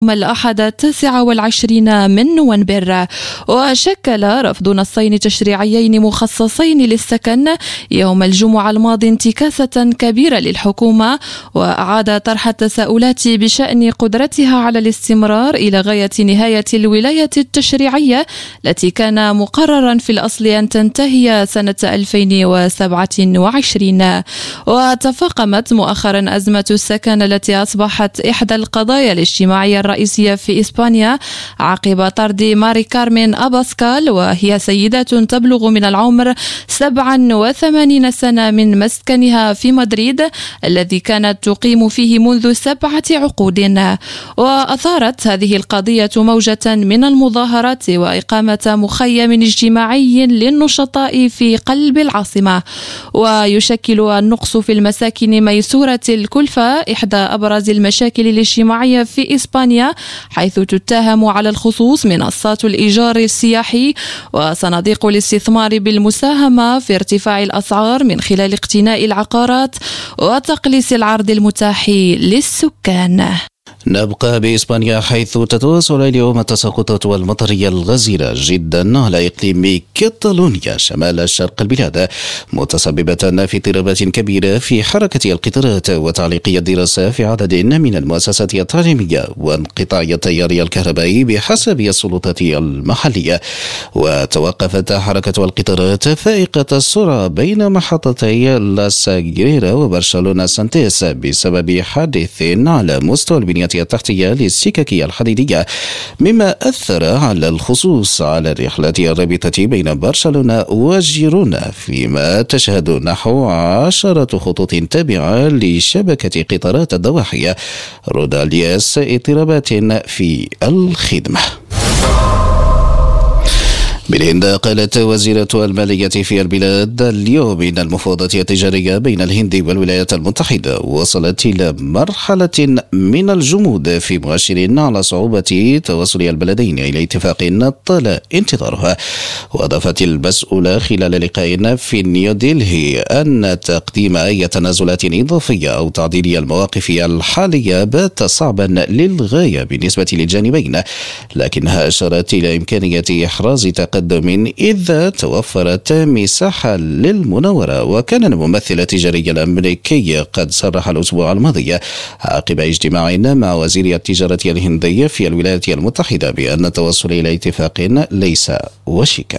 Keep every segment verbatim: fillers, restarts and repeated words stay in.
الأحد التاسع والعشرين من نوفمبر. وشكل رفض نصين تشريعيين مخصصين للسكن يوم الجمعة الماضي انتكاسة كبيرة للحكومة، وأعاد طرح التساؤلات بشأن قدرتها على الاستمرار إلى غاية نهاية الولاية التشريعية التي كان مقررا في الأصل أن تنتهي سنة ألفين وسبعة وعشرين. وتفاقمت مؤخرا أزمة السكن التي أصبحت إحدى القضايا الاجتماعية الرئيسية في إسبانيا عقب طرد ماري كارمين أباسكال، وهي سيدة تبلغ من العمر سبعة وثمانين سنة من مسكنها في مدريد الذي كانت تقيم فيه منذ سبعة عقود. وأثارت هذه القضية موجة من المظاهرات وإقامة مخيم اجتماعي للنشطاء في قلب العاصمة. ويشكل النقص في المساكن ميسورة الكلفة إحدى أبرز المشاكل الاجتماعية في إسبانيا، حيث تتهم على الخصوص منصات الإيجار السياحي وصناديق الاستثمار بالمساهمة في ارتفاع الأسعار من خلال اقتناء العقارات وتقليص العرض المتاح للسكان. نبقى بإسبانيا، حيث تتواصل اليوم التساقطات والمطرية الغزيرة جدا على إقليم كاتالونيا شمال الشرق البلاد، متسببة في اضطرابات كبيرة في حركة القطارات وتعليقية الدراسة في عدد من المؤسسات التعليمية وانقطاع التيار الكهربائي بحسب السلطات المحلية. وتوقفت حركة القطارات فائقة السرعة بين محطتي لا ساغريرا وبرشلونة سانتيس بسبب حادث على مستوى البنية التحتية للسكك الحديدية، مما أثر على الخصوص على الرحلات الرابطة بين برشلونة وجيرونا، فيما تشهد نحو عشرة خطوط تابعة لشبكة قطارات الضواحي رودالياس اضطرابات في الخدمة. بالهند، قالت وزيرة المالية في البلاد اليوم إن المفاوضات التجارية بين الهند والولايات المتحدة وصلت إلى مرحلة من الجمود، في مؤشر على صعوبة توصل البلدين إلى اتفاق طال انتظارها. وأضافت المسؤولة خلال لقاء في نيودلهي أن تقديم أي تنازلات إضافية أو تعديل المواقف الحالية بات صعبا للغاية بالنسبة للجانبين، لكنها أشارت إلى إمكانية إحراز تقدم إذا توفرت مساحة للمناورة. وكان الممثل التجاري الأمريكي قد صرح الأسبوع الماضي عقب اجتماع مع وزير التجارة الهندي في الولايات المتحدة بأن التوصل إلى اتفاق ليس وشيكا.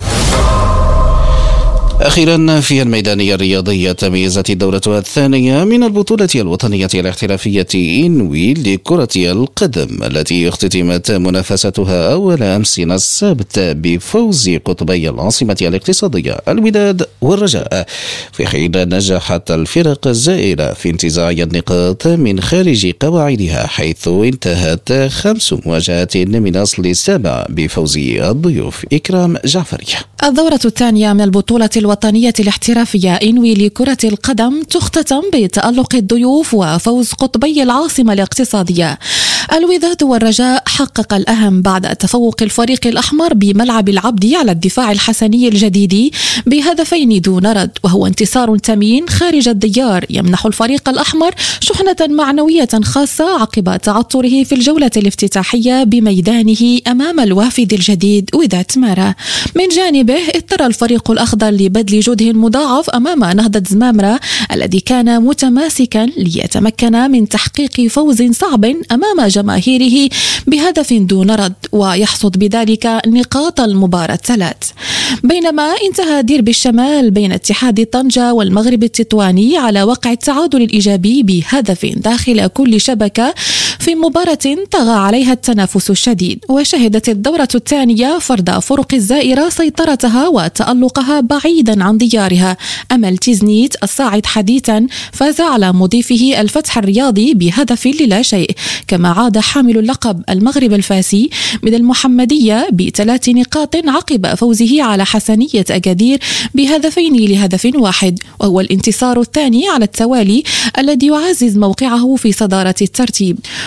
أخيرا، في الميدان الرياضي، تميزت الدورة الثانية من البطولة الوطنية الاحترافية إنوي لكرة القدم التي اختتمت منافستها أول أمس السبت بفوز قطبي العاصمة الاقتصادية الوداد والرجاء، في حين نجحت الفرق الزائرة في انتزاع النقاط من خارج قواعدها، حيث انتهت خمس مواجهات من أصل السابع بفوز الضيوف. إكرام جعفري. الدورة الثانية من البطولة الوطنية الاحترافية إنوي لكرة القدم تختتم بتألق الضيوف وفوز قطبي العاصمة الاقتصادية. الوداد والرجاء حقق الأهم بعد تفوق الفريق الأحمر بملعب العبد على الدفاع الحسني الجديد بهدفين دون رد، وهو انتصار ثمين خارج الديار يمنح الفريق الأحمر شحنة معنوية خاصة عقب تعثره في الجولة الافتتاحية بميدانه أمام الوافد الجديد وداد مارا. من جانبه اضطر الفريق الأخضر لبذل جهد مضاعف أمام نهضة زمامرة الذي كان متماسكا ليتمكن من تحقيق فوز صعب أمام جماهيره بهدف دون رد ويحصد بذلك نقاط المباراة الثلاث. بينما انتهى ديربي الشمال بين اتحاد طنجة والمغرب التطواني على وقع التعادل الإيجابي بهدف داخل كل شبكة في مباراة طغى عليها التنافس الشديد. وشهدت الدورة الثانية فرض فرق الزائرة سيطرتها وتألقها بعيدا عن ديارها. أمل تيزنيت الصاعد حديثا فاز على مضيفه الفتح الرياضي بهدف للا شيء، كما عاد حامل اللقب المغرب الفاسي من المحمدية بثلاث نقاط عقب فوزه على حسنية أكادير بهدفين لهدف واحد، وهو الانتصار الثاني على التوالي الذي يعزز موقعه في صدارة الترتيب.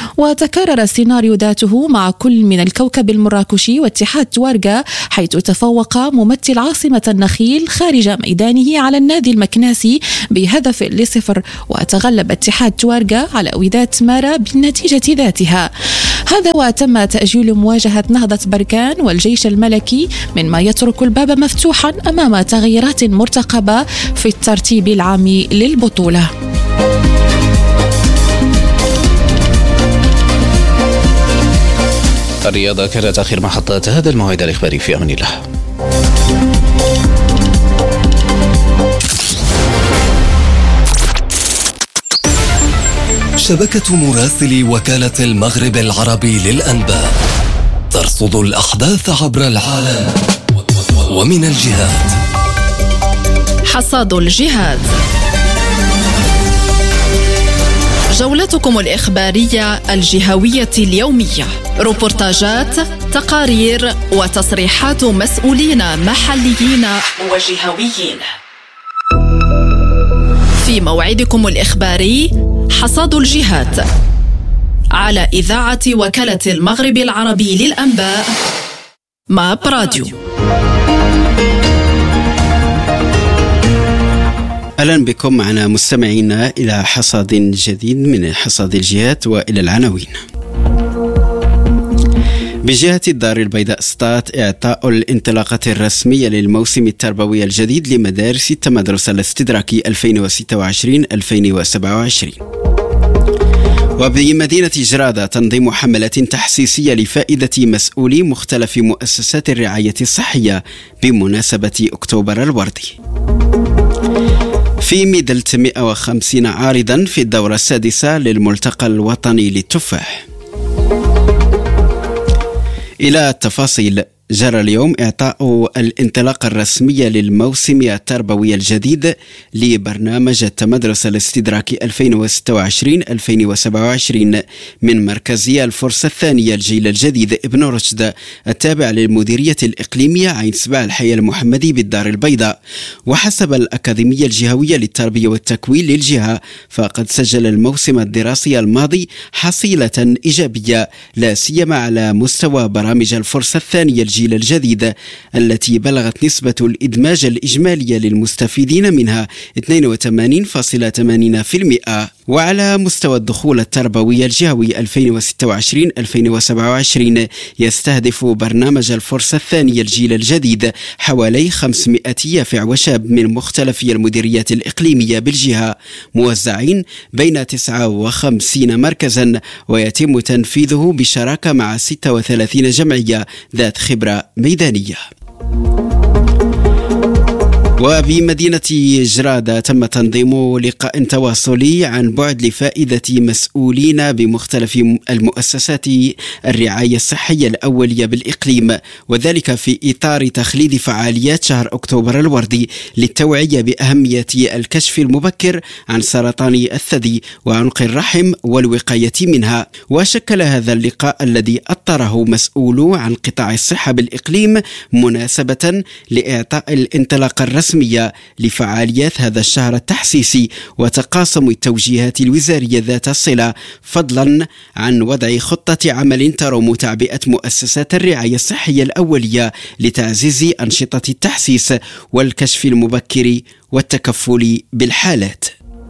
وتكرر السيناريو ذاته مع كل من الكوكب المراكشي واتحاد توارغا، حيث تفوق ممثل عاصمة النخيل خارج ميدانه على النادي المكناسي بهدف لصفر، وتغلب اتحاد توارغا على وداد مارا بالنتيجة ذاتها. هذا وتم تأجيل مواجهة نهضة بركان والجيش الملكي، مما يترك الباب مفتوحا أمام تغييرات مرتقبة في الترتيب العام للبطولة. الرياضة كانت آخر محطات هذا الموعد الإخباري، في أمان الله. شبكة مراسلي وكالة المغرب العربي للأنباء ترصد الأحداث عبر العالم ومن الجهات. حصاد الجهات، جولتكم الإخبارية الجهوية اليومية، روبورتاجات، تقارير وتصريحات مسؤولين محليين وجهويين. في موعدكم الإخباري حصاد الجهات على إذاعة وكالة المغرب العربي للأنباء ماب راديو. أهلا بكم معنا مستمعينا إلى حصاد جديد من حصاد الجهات وإلى العناوين. بجهة الدار البيضاء سطات إعطاء الانطلاقة الرسمية للموسم التربوي الجديد لمدارس التمدرس الاستدراكي ألفين وستة وعشرين ألفين وسبعة وعشرين. وبمدينة جرادة تنظيم حملة تحسيسية لفائدة مسؤولي مختلف مؤسسات الرعاية الصحية بمناسبة أكتوبر الوردي. في ميدلت مئة وخمسين عارضا في الدورة السادسة للملتقى الوطني للتفاح. إلى التفاصيل. جرى اليوم إعطاء الانطلاقة الرسمية للموسم التربوي الجديد لبرنامج التمدرس الاستدراكي ألفين وستة وعشرين ألفين وسبعة وعشرين من مركزية الفرصة الثانية الجيل الجديد ابن رشد التابع للمديرية الإقليمية عين سبع الحي المحمدي بالدار البيضاء. وحسب الأكاديمية الجهوية للتربية والتكوين للجهة، فقد سجل الموسم الدراسي الماضي حصيلة إيجابية، لا سيما على مستوى برامج الفرصة الثانية الجيل الجديد التي بلغت نسبة الإدماج الإجمالية للمستفيدين منها اثنين وثمانين فاصلة ثمانين بالمئة. وعلى مستوى الدخول التربوي الجهوي ألفين وستة وعشرين ألفين وسبعة وعشرين يستهدف برنامج الفرصة الثانية الجيل الجديد حوالي خمسمائة يافع وشاب من مختلف المديريات الإقليمية بالجهة، موزعين بين تسعة وخمسين مركزا، ويتم تنفيذه بشراكة مع ستة وثلاثين جمعية ذات خبرة ميدانية. وبمدينة جرادة تم تنظيم لقاء تواصلي عن بعد لفائدة مسؤولين بمختلف المؤسسات الرعاية الصحية الأولية بالإقليم، وذلك في إطار تخليد فعاليات شهر أكتوبر الوردي للتوعية بأهمية الكشف المبكر عن سرطان الثدي وعنق الرحم والوقاية منها. وشكل هذا اللقاء الذي أطره مسؤولو عن قطاع الصحة بالإقليم مناسبة لإعطاء الانطلاقة الرسمية لفعاليات هذا الشهر التحسيسي وتقاسم التوجيهات الوزارية ذات الصلة، فضلا عن وضع خطة عمل تروم تعبئة مؤسسات الرعاية الصحية الأولية لتعزيز أنشطة التحسيس والكشف المبكر والتكفل بالحالات.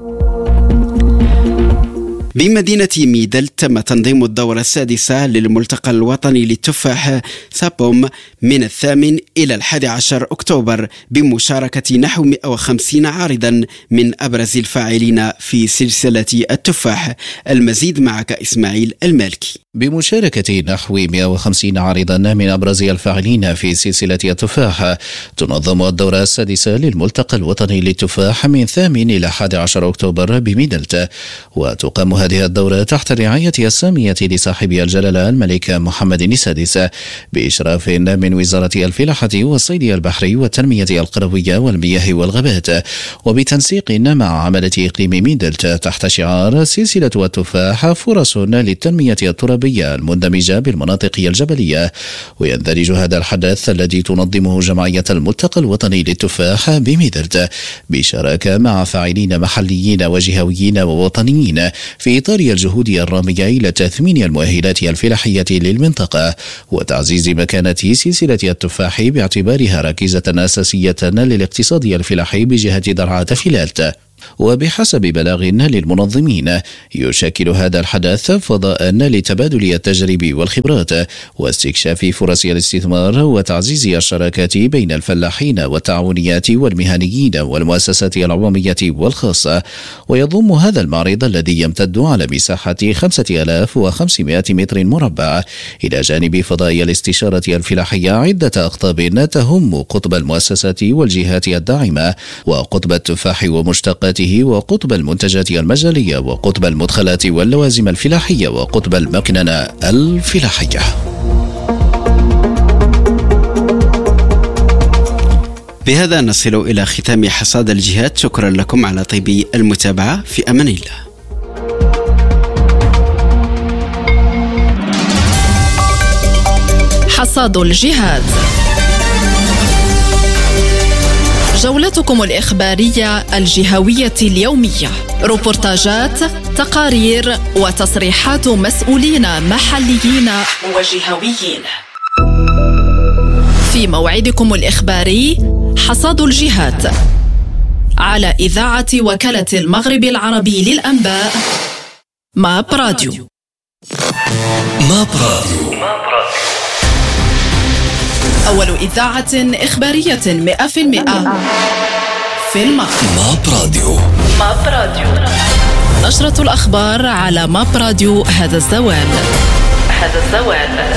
بمدينة ميدل تم تنظيم الدورة السادسة للملتقى الوطني للتفاح سابوم من الثامن إلى الحادي عشر أكتوبر بمشاركة نحو مئة وخمسين عارضا من أبرز الفاعلين في سلسلة التفاح. المزيد معك إسماعيل المالكي. بمشاركة نحو مئة وخمسين عارضا من أبرز الفاعلين في سلسلة التفاح، تنظم الدورة السادسة للملتقى الوطني للتفاح من ثامن إلى حادي عشر أكتوبر بميدلت. وتقام هذه الدورة تحت الرعاية السامية لصاحبها الجلالة الملك محمد السادس بإشراف من وزارة الفلاحة والصيد البحري والتنمية القروية والمياه والغابات، وبتنسيق مع عملة إقليم ميدلت تحت شعار سلسلة التفاح فرص للتنمية التربوية الغابية المندمجة بالمناطق الجبلية. ويندرج هذا الحدث الذي تنظمه جمعية الملتقى الوطني للتفاح بميدرت بشراكة مع فاعلين محليين وجهويين ووطنيين في إطار الجهود الرامية إلى تثمين المؤهلات الفلاحية للمنطقة وتعزيز مكانة سلسلة التفاح باعتبارها ركيزة أساسية للاقتصاد الفلاحي بجهة درعا فلالت. وبحسب بلاغ للمنظمين يشكل هذا الحدث فضاء لتبادل التجارب والخبرات واستكشاف فرص الاستثمار وتعزيز الشراكات بين الفلاحين والتعاونيات والمهنيين والمؤسسات العمومية والخاصة. ويضم هذا المعرض الذي يمتد على مساحة خمسة آلاف وخمسمائة متر مربع إلى جانب فضاء الاستشارة الفلاحية عدة أقطاب تهم قطب المؤسسات والجهات الداعمة وقطب التفاح ومشتقاته وقطب المنتجات المجالية وقطب المدخلات واللوازم الفلاحية وقطب المكننة الفلاحية. بهذا نصل إلى ختام حصاد الجهات. شكرا لكم على طيب المتابعة. في أمان الله. حصاد الجهات، جولتكم الإخبارية الجهوية اليومية، روبورتاجات، تقارير وتصريحات مسؤولين محليين وجهويين في موعدكم الإخباري حصاد الجهات على إذاعة وكالة المغرب العربي للأنباء ماب راديو. ماب راديو، أول إذاعة إخبارية مئة في المئة في المغرب. ماب راديو. ماب راديو، نشرة الأخبار على ماب راديو. هذا الزوال هذا الزوال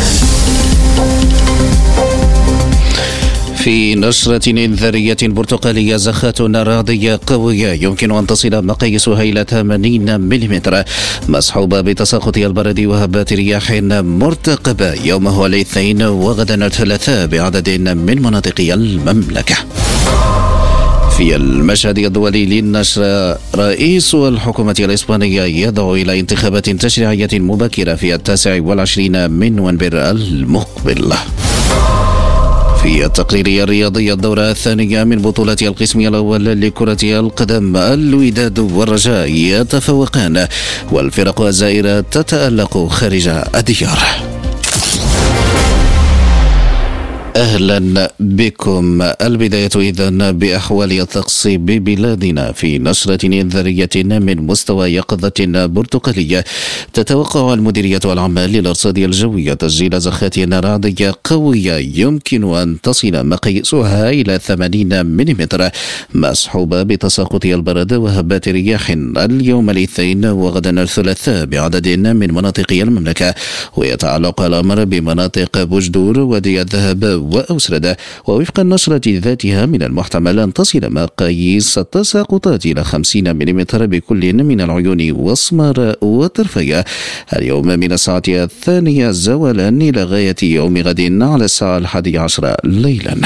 في نشرة إنذارية برتقالية زخات رعدية قوية يمكن أن تصل مقاييسها إلى ثمانين ملم مصحوبة بتساقط البرد وهبات رياح مرتقبة يوم هو الاثنين وغدا الثلاثاء بعدد من مناطق المملكة. في المشهد الدولي للنشر، رئيس الحكومة الإسبانية يدعو إلى انتخابات تشريعية مبكرة في التاسع والعشرين من نوفمبر المقبل. في التقرير الرياضي، الدورة الثانية من بطولة القسم الأول لكرة القدم، الوداد والرجاء يتفوقان والفرق الزائرة تتألق خارج الديار. أهلا بكم. البداية إذن بأحوال الطقس ببلادنا في نشرة إنذارية من مستوى يقظة برتقالية. تتوقع المديرية العامة للأرصاد الجوية تسجيل زخات رعدية قوية يمكن أن تصل مقاييسها إلى ثمانين ملم مصحوبة بتساقط البرد وهبات رياح اليوم الاثنين وغدا الثلاثاء بعدد من مناطق المملكة. ويتعلق الأمر بمناطق بوجدور ودي الذهب وأوسردة. ووفق النشرة ذاتها من المحتمل أن تصل مقاييس التساقطات إلى خمسين ملم بكل من العيون وسمار وطرفية اليوم من الساعة الثانية زوالا إلى غاية يوم غد على الساعة الحادية عشر ليلا.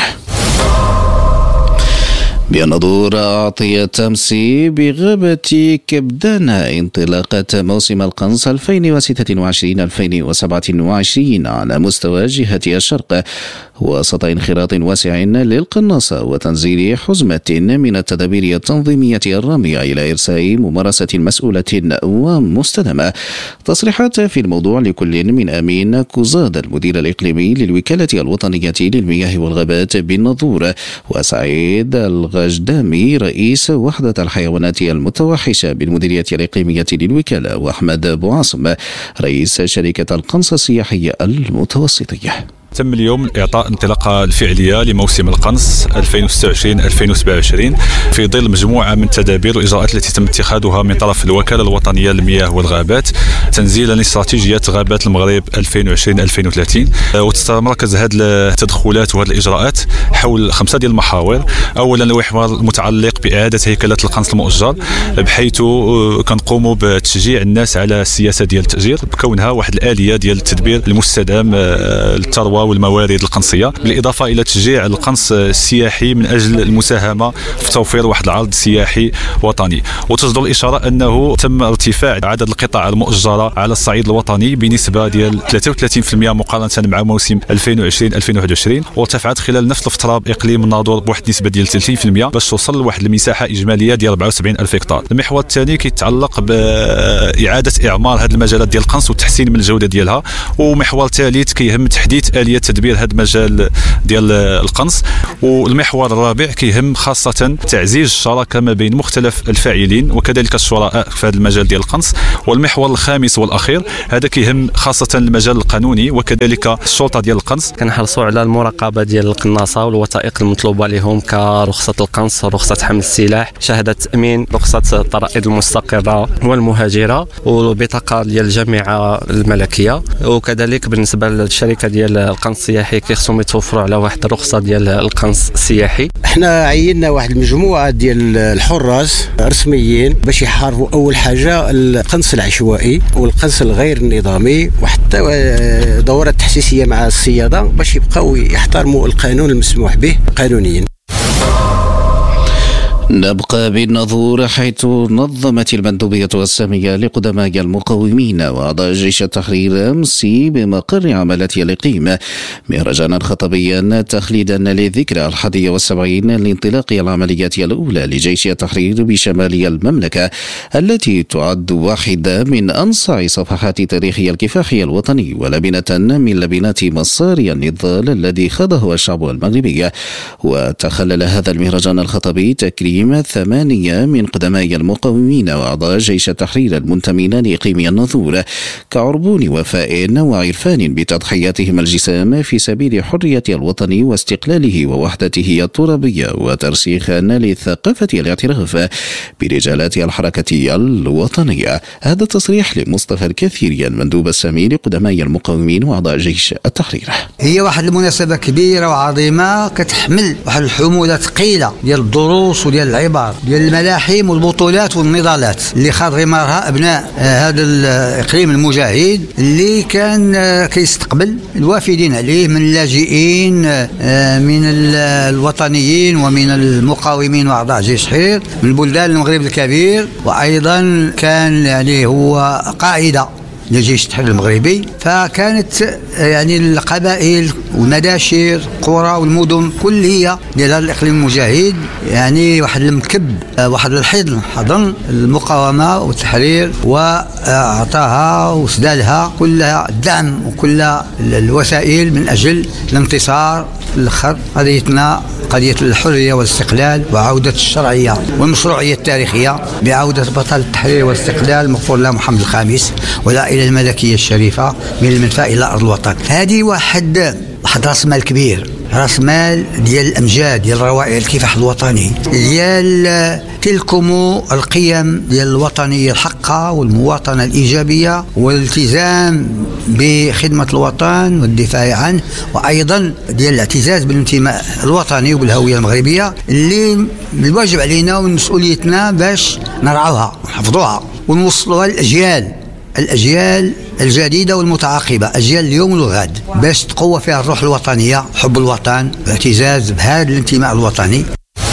بنظور أعطي التمس بغابة كبدانا انطلاقة موسم القنص ألفين وستة وعشرين ألفين وسبعة وعشرين على مستوى جهة الشرق وسط انخراط واسع للقناصة وتنزيل حزمة من التدابير التنظيمية الرامية إلى إرساء ممارسة مسؤولة ومستدامة. تصريحات في الموضوع لكل من أمين كوزاد المدير الإقليمي للوكالة الوطنية للمياه والغابات بالنظور، وسعيد الغجدامي رئيس وحدة الحيوانات المتوحشة بالمديرية الإقليمية للوكالة، وأحمد بوعاصم رئيس شركة القنص السياحي المتوسطية. تم اليوم إعطاء انطلاقة الفعلية لموسم القنص ألفين وستة وعشرين ألفين وسبعة وعشرين في ظل مجموعة من التدابير والإجراءات التي تم اتخاذها من طرف الوكالة الوطنية للمياه والغابات تنزيلا لاستراتيجية غابات المغرب ألفين وعشرين ألفين وثلاثين. وتتمركز هذه التدخلات وهذه الإجراءات حول خمسة ديال المحاور. أولا المحور المتعلق بإعادة هيكلة القنص المؤجر، بحيث كنقوموا بتشجيع الناس على السياسة ديال التأجير بكونها واحد الآلية ديال التدبير المستدام للثروة الثروة والموارد القنصية، بالإضافة إلى تشجيع القنص السياحي من أجل المساهمة في توفير واحد العرض سياحي وطني. وتجدر الإشارة أنه تم ارتفاع عدد القطع المؤجرة على الصعيد الوطني بنسبة ديال ثلاثة وثلاثين بالمئة مقارنة مع موسم ألفين وعشرين ألفين وواحد وعشرين، وارتفعت خلال نفس الفترة بإقليم الناظور بواحد النسبة ديال ثلاثين بالمئة باش توصل لواحد المساحة إجمالية ديال أربعة وسبعين ألف هكتار. المحور الثاني كيتعلق بإعادة إعمار هذا المجالات ديال القنص والتحسين من الجودة ديالها، ومحور ثالث كيهم تحديث آلية تدبير هذا المجال ديال القنص، والمحور الرابع كيهم خاصة تعزيز الشراكة ما بين مختلف الفاعلين وكذلك الشركاء في هذا المجال ديال القنص. والمحور الخامس والأخير هذا كيهم خاصة المجال القانوني وكذلك الشرطة ديال القنص. كنحرصوا على المراقبة ديال القناصة والوثائق المطلوبة لهم كرخصة القنص، رخصة حمل السلاح، شهادة تأمين، رخصة الطرائد المستقرة والمهاجرة، وبطاقة ديال الجامعة الملكية. وكذلك بالنسبة للشركة ديال القنص السياحي كيخصهم يتوفروا على واحد الرخصة ديال القنص السياحي. احنا عيننا واحد المجموعة ديال الحراس رسميين باش يحاربوا أول حاجة القنص العشوائي والقنص الغير النظامي، وحتى دورات تحسيسية مع الصيادة باش يبقاو يحترموا القانون المسموح به قانونيا. نبقى بالناظور، حيث نظمت المندوبية السامية لقدماء المقاومين وأعضاء جيش التحرير أمس بمقر عملة الإقليم مهرجانا خطبيا تخليدا للذكرى الحادية والسبعين لانطلاق العمليات الأولى لجيش التحرير بشمال المملكة، التي تعد واحدة من أنصع صفحات تاريخ الكفاح الوطني ولبنة من لبنات مسار النضال الذي خاضه الشعب المغربي. وتخلل هذا المهرجان الخطبي تكريم ثمانية من قدماء المقاومين وأعضاء جيش التحرير المنتمين لإقليم الناظور كعربون وفاء وعرفان بتضحياتهم الجسام في سبيل حرية الوطن واستقلاله ووحدته الترابية وترسيخا لثقافة الاعتراف برجالات الحركة الوطنية. هذا تصريح لمصطفى الكثيري المندوب السامي لقدماء المقاومين وأعضاء جيش التحرير. هي واحد المناسبة كبيرة وعظيمة كتحمل واحد الحمولة ثقيلة ديال الدروس وديال العبار ديال الملاحم والبطولات والنضالات اللي خاض غمارها ابناء هذا الاقليم المجاهد اللي كان كيستقبل الوافدين عليه من اللاجئين من الوطنيين ومن المقاومين واعضاء جيش التحرير من بلدان المغرب الكبير، وايضا كان يعني هو قاعده لجيش التحرير المغربي. فكانت يعني القبائل والمداشر القرى والمدن كلها ديال الاقليم المجاهد يعني واحد المكب، واحد الحضن حضن المقاومه والتحرير، واعطاها وسدالها كل الدعم وكل الوسائل من اجل الانتصار الاخر قضيتنا، قضيه الحريه والاستقلال وعوده الشرعيه والمشروعيه التاريخيه بعوده بطل التحرير والاستقلال مغفور له محمد الخامس والعائله الملكيه الشريفه من المنفى الى ارض الوطن. هذه واحد واحد راس مال كبير، راس مال ديال الامجاد ديال روائع الكفاح الوطني ديال تلكم القيم ديال الوطنيه الحقه والمواطنه الايجابيه والالتزام بخدمه الوطن والدفاع عنه، وايضا ديال الاعتزاز بالانتماء الوطني وبالهويه المغربيه اللي الواجب علينا ومسؤوليتنا باش نرعوها ونحفظوها ونوصلوها للاجيال الأجيال الجديدة والمتعاقبة، أجيال اليوم والغد، باش تقوى فيها الروح الوطنية، حب الوطن، الاعتزاز بهذا الانتماء الوطني.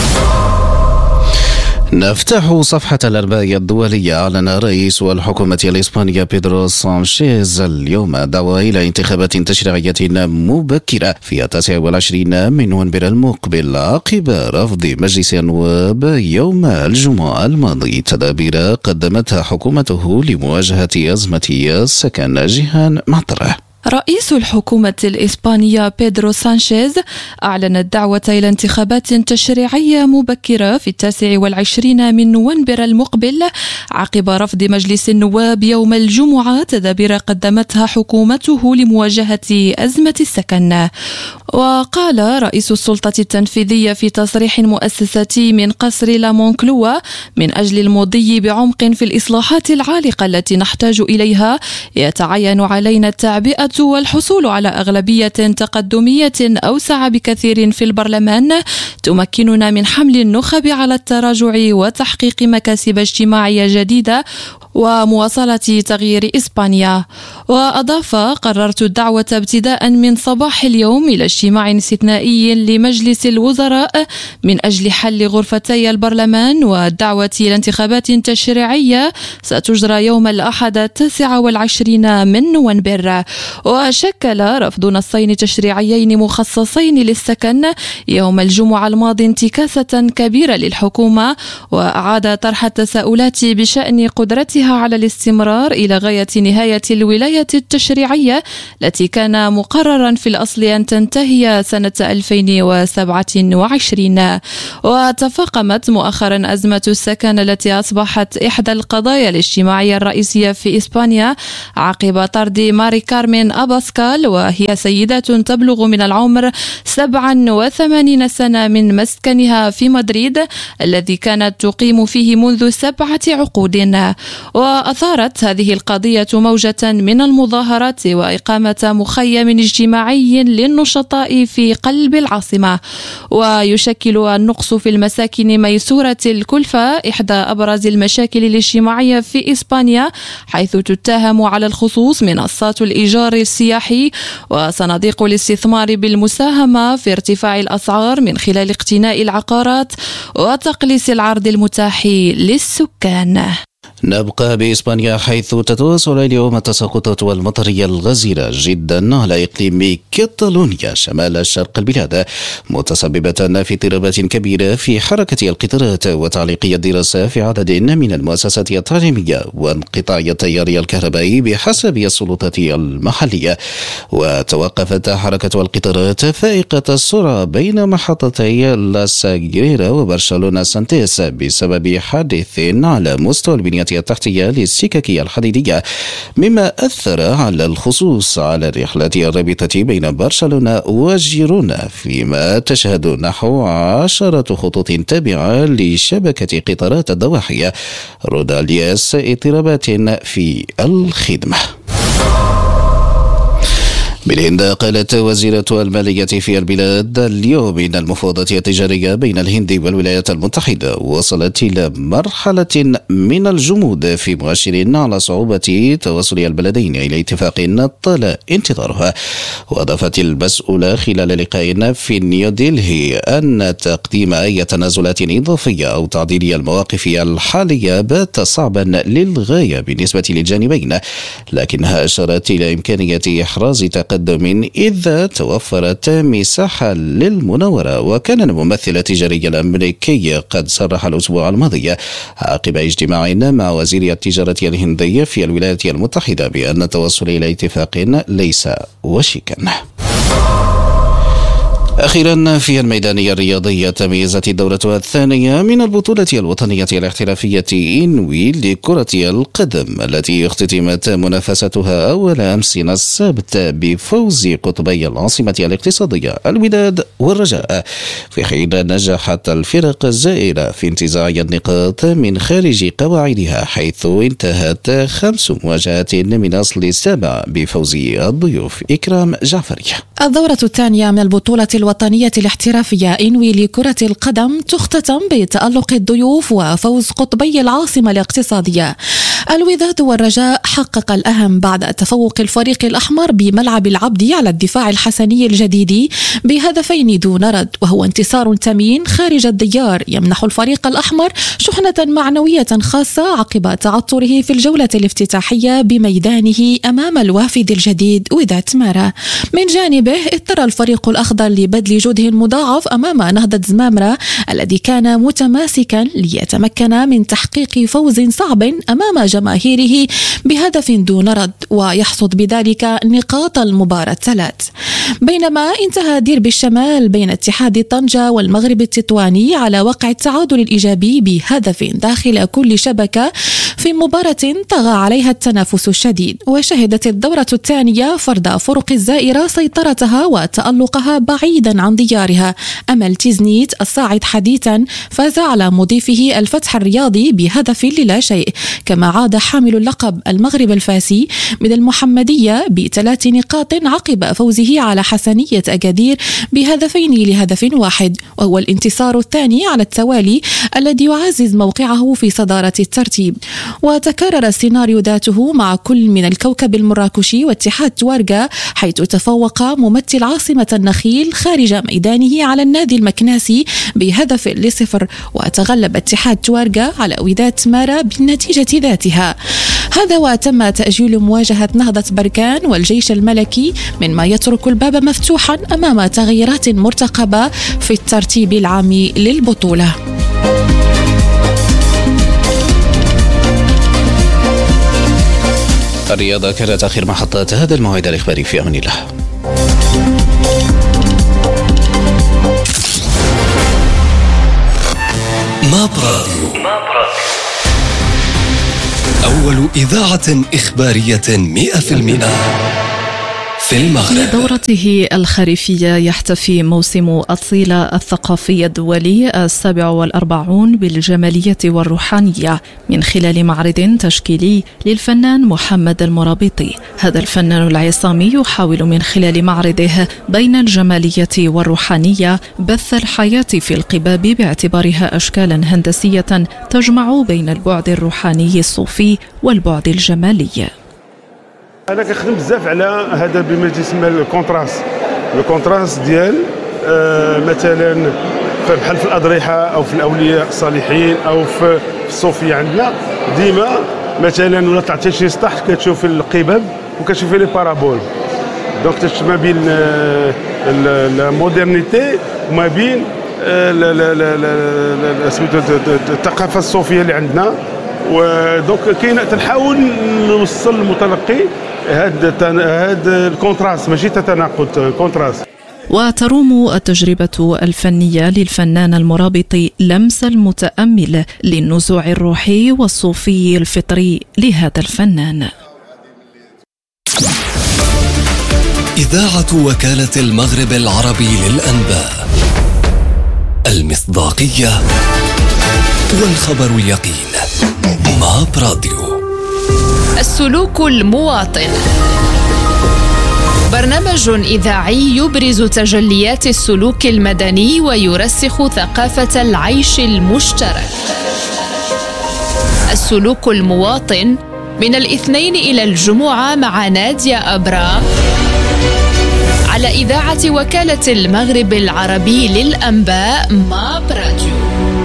نفتح صفحة الأرباع الدولية. أعلن رئيس الحكومة الإسبانية بيدرو سانشيز اليوم دعوة إلى انتخابات تشريعية مبكرة في التاسع والعشرين من نوفمبر المقبل عقب رفض مجلس النواب يوم الجمعة الماضي تدابير قدمتها حكومته لمواجهة أزمة السكن. جيهان معطرة. رئيس الحكومة الإسبانية بيدرو سانشيز أعلن الدعوة إلى انتخابات تشريعية مبكرة في التاسع والعشرين من نوفمبر المقبل عقب رفض مجلس النواب يوم الجمعة تدابير قدمتها حكومته لمواجهة أزمة السكن. وقال رئيس السلطة التنفيذية في تصريح مؤسساتي من قصر لامونكلوا: من أجل المضي بعمق في الإصلاحات العالقة التي نحتاج إليها يتعين علينا التعبئة والحصول على أغلبية تقدمية أوسع بكثير في البرلمان تمكننا من حمل النخب على التراجع وتحقيق مكاسب اجتماعية جديدة ومواصلة تغيير إسبانيا. وأضاف: قررت الدعوة ابتداء من صباح اليوم إلى اجتماع استثنائي لمجلس الوزراء من أجل حل غرفتي البرلمان والدعوة إلى انتخابات تشريعية ستجرى يوم الأحد التاسع والعشرين من نوفمبر. وشكل رفض نصين تشريعيين مخصصين للسكن يوم الجمعة الماضي انتكاسة كبيرة للحكومة، وأعاد طرح التساؤلات بشأن قدرتها على الاستمرار إلى غاية نهاية الولاية التشريعية التي كان مقررا في الأصل أن تنتهي سنة ألفين وسبعة وعشرين. وتفاقمت مؤخرا أزمة السكن التي أصبحت إحدى القضايا الاجتماعية الرئيسية في إسبانيا عقب طرد ماري كارمين أباسكال، وهي سيدة تبلغ من العمر سبعة وثمانين سنة من مسكنها في مدريد الذي كانت تقيم فيه منذ سبعة عقود. وأثارت هذه القضية موجة من المظاهرات وإقامة مخيم اجتماعي للنشطاء في قلب العاصمة. ويشكل النقص في المساكن ميسورة الكلفة إحدى أبرز المشاكل الاجتماعية في إسبانيا، حيث تتهم على الخصوص منصات الإيجار السياحي وصناديق الاستثمار بالمساهمة في ارتفاع الأسعار من خلال اقتناء العقارات وتقليص العرض المتاح للسكان. نبقى بإسبانيا، حيث تتواصل اليوم التساقطات والمطرية الغزيرة جدا على إقليم كاتالونيا شمال شرق البلاد، متسببة في اضطرابات كبيرة في حركة القطارات وتعليقية الدراسة في عدد من المؤسسات التعليمية وانقطاع التيار الكهربائي بحسب السلطات المحلية. وتوقفت حركة القطارات فائقة السرعة بين محطتي لا ساغريرا وبرشلونة سانتيس بسبب حادث على مستوى البنية التحتية للسكك الحديدية، مما أثر على الخصوص على الرحلات الرابطة بين برشلونة وجيرونا، فيما تشهد نحو عشرة خطوط تابعة لشبكة قطارات الضواحي رودالياس اضطرابات في الخدمة. بالهند، قالت وزيرة المالية في البلاد اليوم إن المفاوضات التجارية بين الهند والولايات المتحدة وصلت إلى مرحلة من الجمود، في مؤشر على صعوبة توصل البلدين إلى اتفاق طال انتظارها. وأضافت المسؤولة خلال لقاء في نيودلهي أن تقديم أي تنازلات إضافية أو تعديل المواقف الحالية بات صعبا للغاية بالنسبة للجانبين، لكنها أشارت إلى إمكانية إحراز تقدم إذا توفرت مساحة للمناورة. وكان الممثل التجاري الأمريكي قد صرح الأسبوع الماضي عقب اجتماع مع وزير التجارة الهندي في الولايات المتحدة بأن التوصل إلى اتفاق ليس وشيكا. أخيرا، في الميدان الرياضي، تميزت الدورة الثانية من البطولة الوطنية الاحترافية إنوي لكرة القدم التي اختتمت منافستها أول أمس السبت بفوز قطبي العاصمة الاقتصادية الوداد والرجاء، في حين نجحت الفرق الزائرة في انتزاع النقاط من خارج قواعدها، حيث انتهت خمس مواجهات من أصل السابع بفوز الضيوف. إكرام جعفري. الدورة الثانية من البطولة الوطنية الاحترافية إنوي لكرة القدم تختتم بتألق الضيوف وفوز قطبي العاصمة الاقتصادية. الوداد والرجاء حقق الأهم بعد تفوق الفريق الأحمر بملعب العبد على الدفاع الحسني الجديد بهدفين دون رد، وهو انتصار ثمين خارج الديار يمنح الفريق الأحمر شحنة معنوية خاصة عقب تعثره في الجولة الافتتاحية بميدانه أمام الوافد الجديد وداد مارا. من جانبه اضطر الفريق الأخضر لبذل جهد مضاعف أمام نهضة زمامرة الذي كان متماسكا ليتمكن من تحقيق فوز صعب أمام جماهيره بهدف دون رد ويحصد بذلك نقاط المباراة الثلاث. بينما انتهى ديربي الشمال بين اتحاد طنجة والمغرب التطواني على وقع التعادل الإيجابي بهدف داخل كل شبكة في مباراة طغى عليها التنافس الشديد. وشهدت الدورة الثانية فرض فرق الزائرة سيطرتها وتألقها بعيدا عن ديارها. أمل تيزنيت الصاعد حديثا فاز على مضيفه الفتح الرياضي بهدف للا شيء، كما عاد حامل اللقب المغرب الفاسي من المحمدية بثلاث نقاط عقب فوزه على على حسنية أكادير بهدفين لهدف واحد، وهو الانتصار الثاني على التوالي الذي يعزز موقعه في صدارة الترتيب. وتكرر السيناريو ذاته مع كل من الكوكب المراكشي واتحاد توارغا، حيث تفوق ممثل عاصمة النخيل خارج ميدانه على النادي المكناسي بهدف لصفر، وتغلب اتحاد توارغا على وداد مارا بالنتيجة ذاتها. هذا وتم تأجيل مواجهة نهضة بركان والجيش الملكي، مما يترك الباب مفتوحا أمام تغييرات مرتقبة في الترتيب العام للبطولة. الرياضة كانت آخر محطات هذا الموعد الإخباري، في أمان الله. ماب راديو، أول إذاعة إخبارية مئة بالمئة في المغرب. في دورته الخريفية يحتفي موسم أصيلة الثقافي الدولي السابع والأربعون بالجمالية والروحانية من خلال معرض تشكيلي للفنان محمد المرابطي. هذا الفنان العصامي يحاول من خلال معرضه بين الجمالية والروحانية بث الحياة في القباب باعتبارها أشكالا هندسية تجمع بين البعد الروحاني الصوفي والبعد الجمالي. انا كنخدم بزاف على هذا بما تسمى الكونتراست الكونتراست ديال آه مثلا بحال في الاضرحه او في الاولياء الصالحين او في الصوفيه عندنا ديما مثلا ولا طلعتي شي سطح كتشوف القباب وكتشوفي لي بارابول، دونك ما بين المودرنيتي وما بين سميتو الثقافه الصوفيه اللي عندنا. ودونك كاين تنحاول نوصل للمتلقي هذا هذا الكونتراست، ماشي تتناقض، كونتراست. وتروم التجربة الفنية للفنان المرابطي لمس المتأمل للنزوع الروحي والصوفي الفطري لهذا الفنان. إذاعة وكالة المغرب العربي للأنباء، المصداقية والخبر اليقين. ماب راديو. السلوك المواطن، برنامج إذاعي يبرز تجليات السلوك المدني ويرسخ ثقافة العيش المشترك. السلوك المواطن من الاثنين إلى الجمعة مع نادية أبرا على إذاعة وكالة المغرب العربي للأنباء. ماب راديو.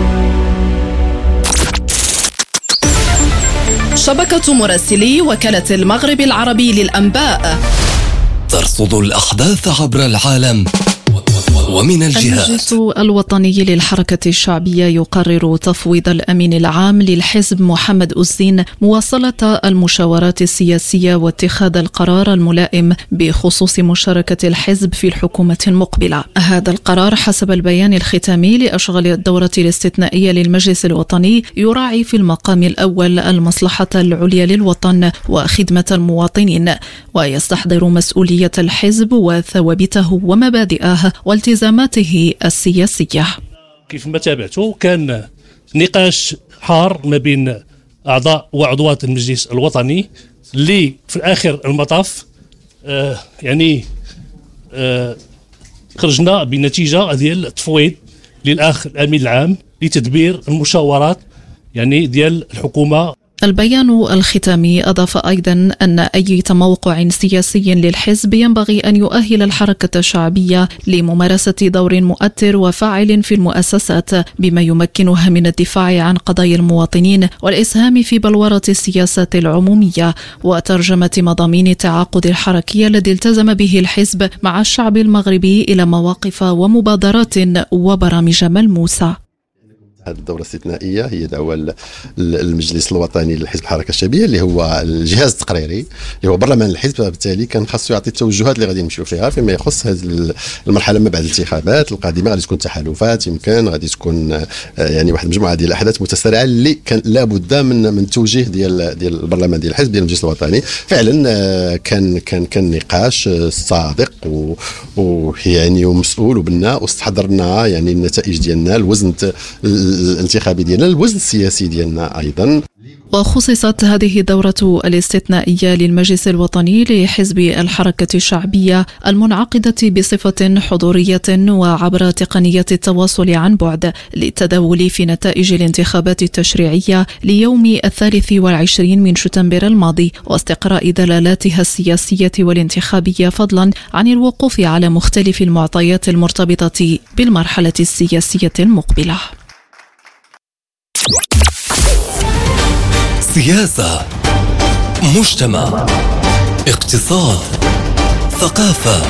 شبكة مراسلي وكالة المغرب العربي للأنباء ترصد الأحداث عبر العالم ومن الجهات. المجلس الوطني للحركة الشعبية يقرر تفويض الأمين العام للحزب محمد أزين مواصلة المشاورات السياسية واتخاذ القرار الملائم بخصوص مشاركة الحزب في الحكومة المقبلة. هذا القرار حسب البيان الختامي لأشغال الدورة الاستثنائية للمجلس الوطني يراعي في المقام الأول المصلحة العليا للوطن وخدمة المواطنين، ويستحضر مسؤولية الحزب وثوابته ومبادئه والتزاماته السياسية. كيف ما تابعته كان نقاش حار ما بين أعضاء وعضوات المجلس الوطني اللي في الآخر المطاف آه يعني آه خرجنا بنتيجة ديال التفويض للأخ الأمين العام لتدبير المشاورات يعني ديال الحكومة. البيان الختامي أضاف أيضا أن أي تموقع سياسي للحزب ينبغي أن يؤهل الحركة الشعبية لممارسة دور مؤثر وفاعل في المؤسسات بما يمكنها من الدفاع عن قضايا المواطنين والإسهام في بلورة السياسات العمومية وترجمة مضامين التعاقد الحركي الذي التزم به الحزب مع الشعب المغربي إلى مواقف ومبادرات وبرامج ملموسة. هذه الدورة الاستثنائية هي دعوة المجلس الوطني للحزب الحركة الشعبية اللي هو الجهاز التقريري اللي هو برلمان الحزب، بالتالي كان خاصو يعطي التوجهات اللي غادي نمشيو فيها فيما يخص هذه المرحلة ما بعد الانتخابات القادمة. غادي تكون تحالفات، يمكن غادي تكون يعني واحد المجموعة ديال الأحداث متسارعة اللي كان لابد من من توجيه ديال ديال البرلمان ديال الحزب ديال المجلس الوطني. فعلا كان كان كان نقاش صادق ويعني ومسؤول وبناء واستحضرنا يعني النتائج ديالنا، الوزن الانتخابي ديالنا، الوزن السياسي ديالنا ايضا. وخصصت هذه الدورة الاستثنائية للمجلس الوطني لحزب الحركة الشعبية المنعقدة بصفة حضورية وعبر تقنية التواصل عن بعد للتداول في نتائج الانتخابات التشريعية ليوم الثالث والعشرين من شتنبر الماضي واستقراء دلالاتها السياسية والانتخابية فضلا عن الوقوف على مختلف المعطيات المرتبطة بالمرحلة السياسية المقبلة. سياسة، مجتمع، اقتصاد، ثقافة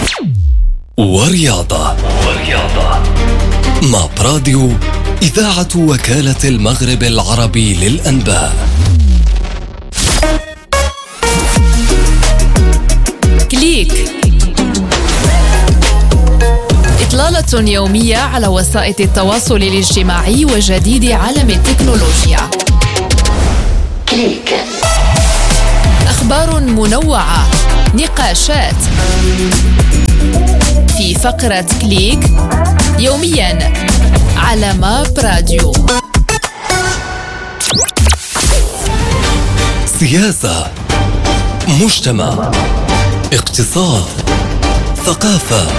ورياضة. ورياضة مع براديو إذاعة وكالة المغرب العربي للأنباء. كليك، إطلالة يومية على وسائل التواصل الاجتماعي وجديد عالم التكنولوجيا. كليك، أخبار منوعة، نقاشات في فقرة كليك يوميا على ماب راديو. سياسة، مجتمع، اقتصاد، ثقافة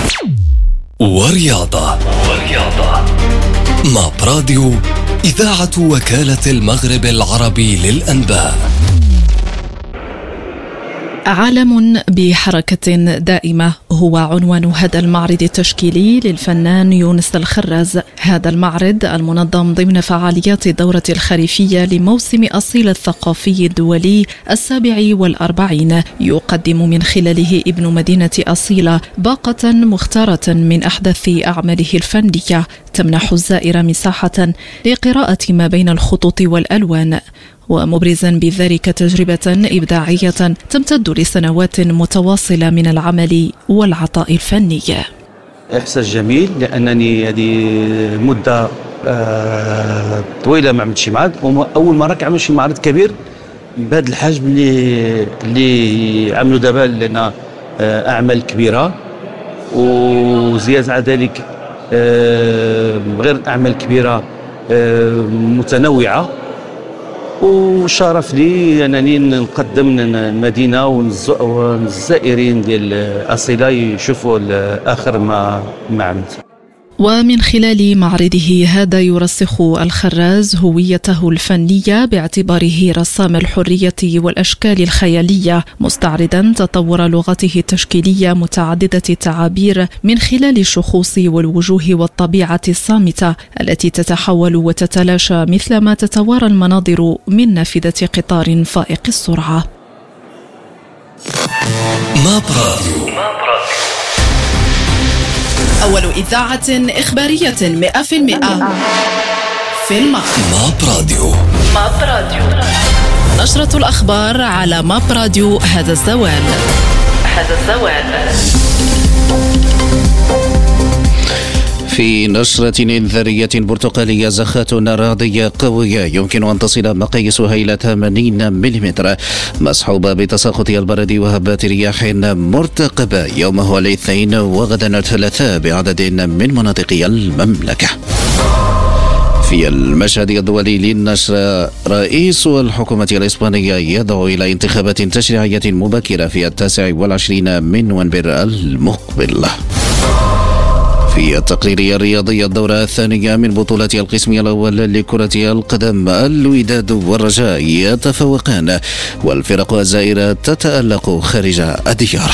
ورياضة. ورياضة مع براديو إذاعة وكالة المغرب العربي للأنباء. عالم بحركة دائمة هو عنوان هذا المعرض التشكيلي للفنان يونس الخراز. هذا المعرض المنظم ضمن فعاليات الدورة الخريفية لموسم أصيل الثقافي الدولي السابع والأربعين يقدم من خلاله ابن مدينة أصيلة باقة مختارة من أحدث أعماله الفنية تمنح الزائر مساحة لقراءة ما بين الخطوط والألوان، ومبرزا بذلك تجربة إبداعية تمتد لسنوات متواصلة من العمل والعطاء الفني. إحساس جميل لأنني هذه مدة طويلة ما عملتش معرض، وأول مرة كنعمل شي معرض كبير بهذا الحجم اللي اللي عملوا دابا لنا أعمال كبيرة، وزيادة على ذلك غير أعمال كبيرة متنوعة. وشرف لي أنني نقدم المدينة والزائرين ديال أصيلة يشوفوا آخر ما ما عملت. ومن خلال معرضه هذا يرسخ الخراز هويته الفنية باعتباره رسام الحرية والأشكال الخيالية، مستعرضا تطور لغته التشكيلية متعددة التعابير من خلال الشخوص والوجوه والطبيعة الصامتة التي تتحول وتتلاشى مثلما تتوارى المناظر من نافذة قطار فائق السرعة. ماب راديو، أول إذاعة إخبارية مئة في المئة في المغرب. ماب راديو. ماب راديو، نشرة الأخبار على ماب راديو. هذا الزوال هذا الزوال في نشرة إنذارية برتقالية زخات رعدية قوية يمكن أن تصل مقاييسها إلى ثمانين ملم مصحوبة بتساقط البرد وهبات رياح مرتقبة يوم هو الاثنين وغدا الثلاثاء بعدد من مناطق المملكة. في المشهد الدولي للنشر، رئيس الحكومة الإسبانية يدعو إلى انتخابات تشريعية مبكرة في التاسع والعشرين من نوفمبر المقبل. في التقرير الرياضي، الدورة الثانية من بطولة القسم الأول لكرة القدم، الوداد والرجاء يتفوقان والفرق الزائرة تتألق خارج الديار.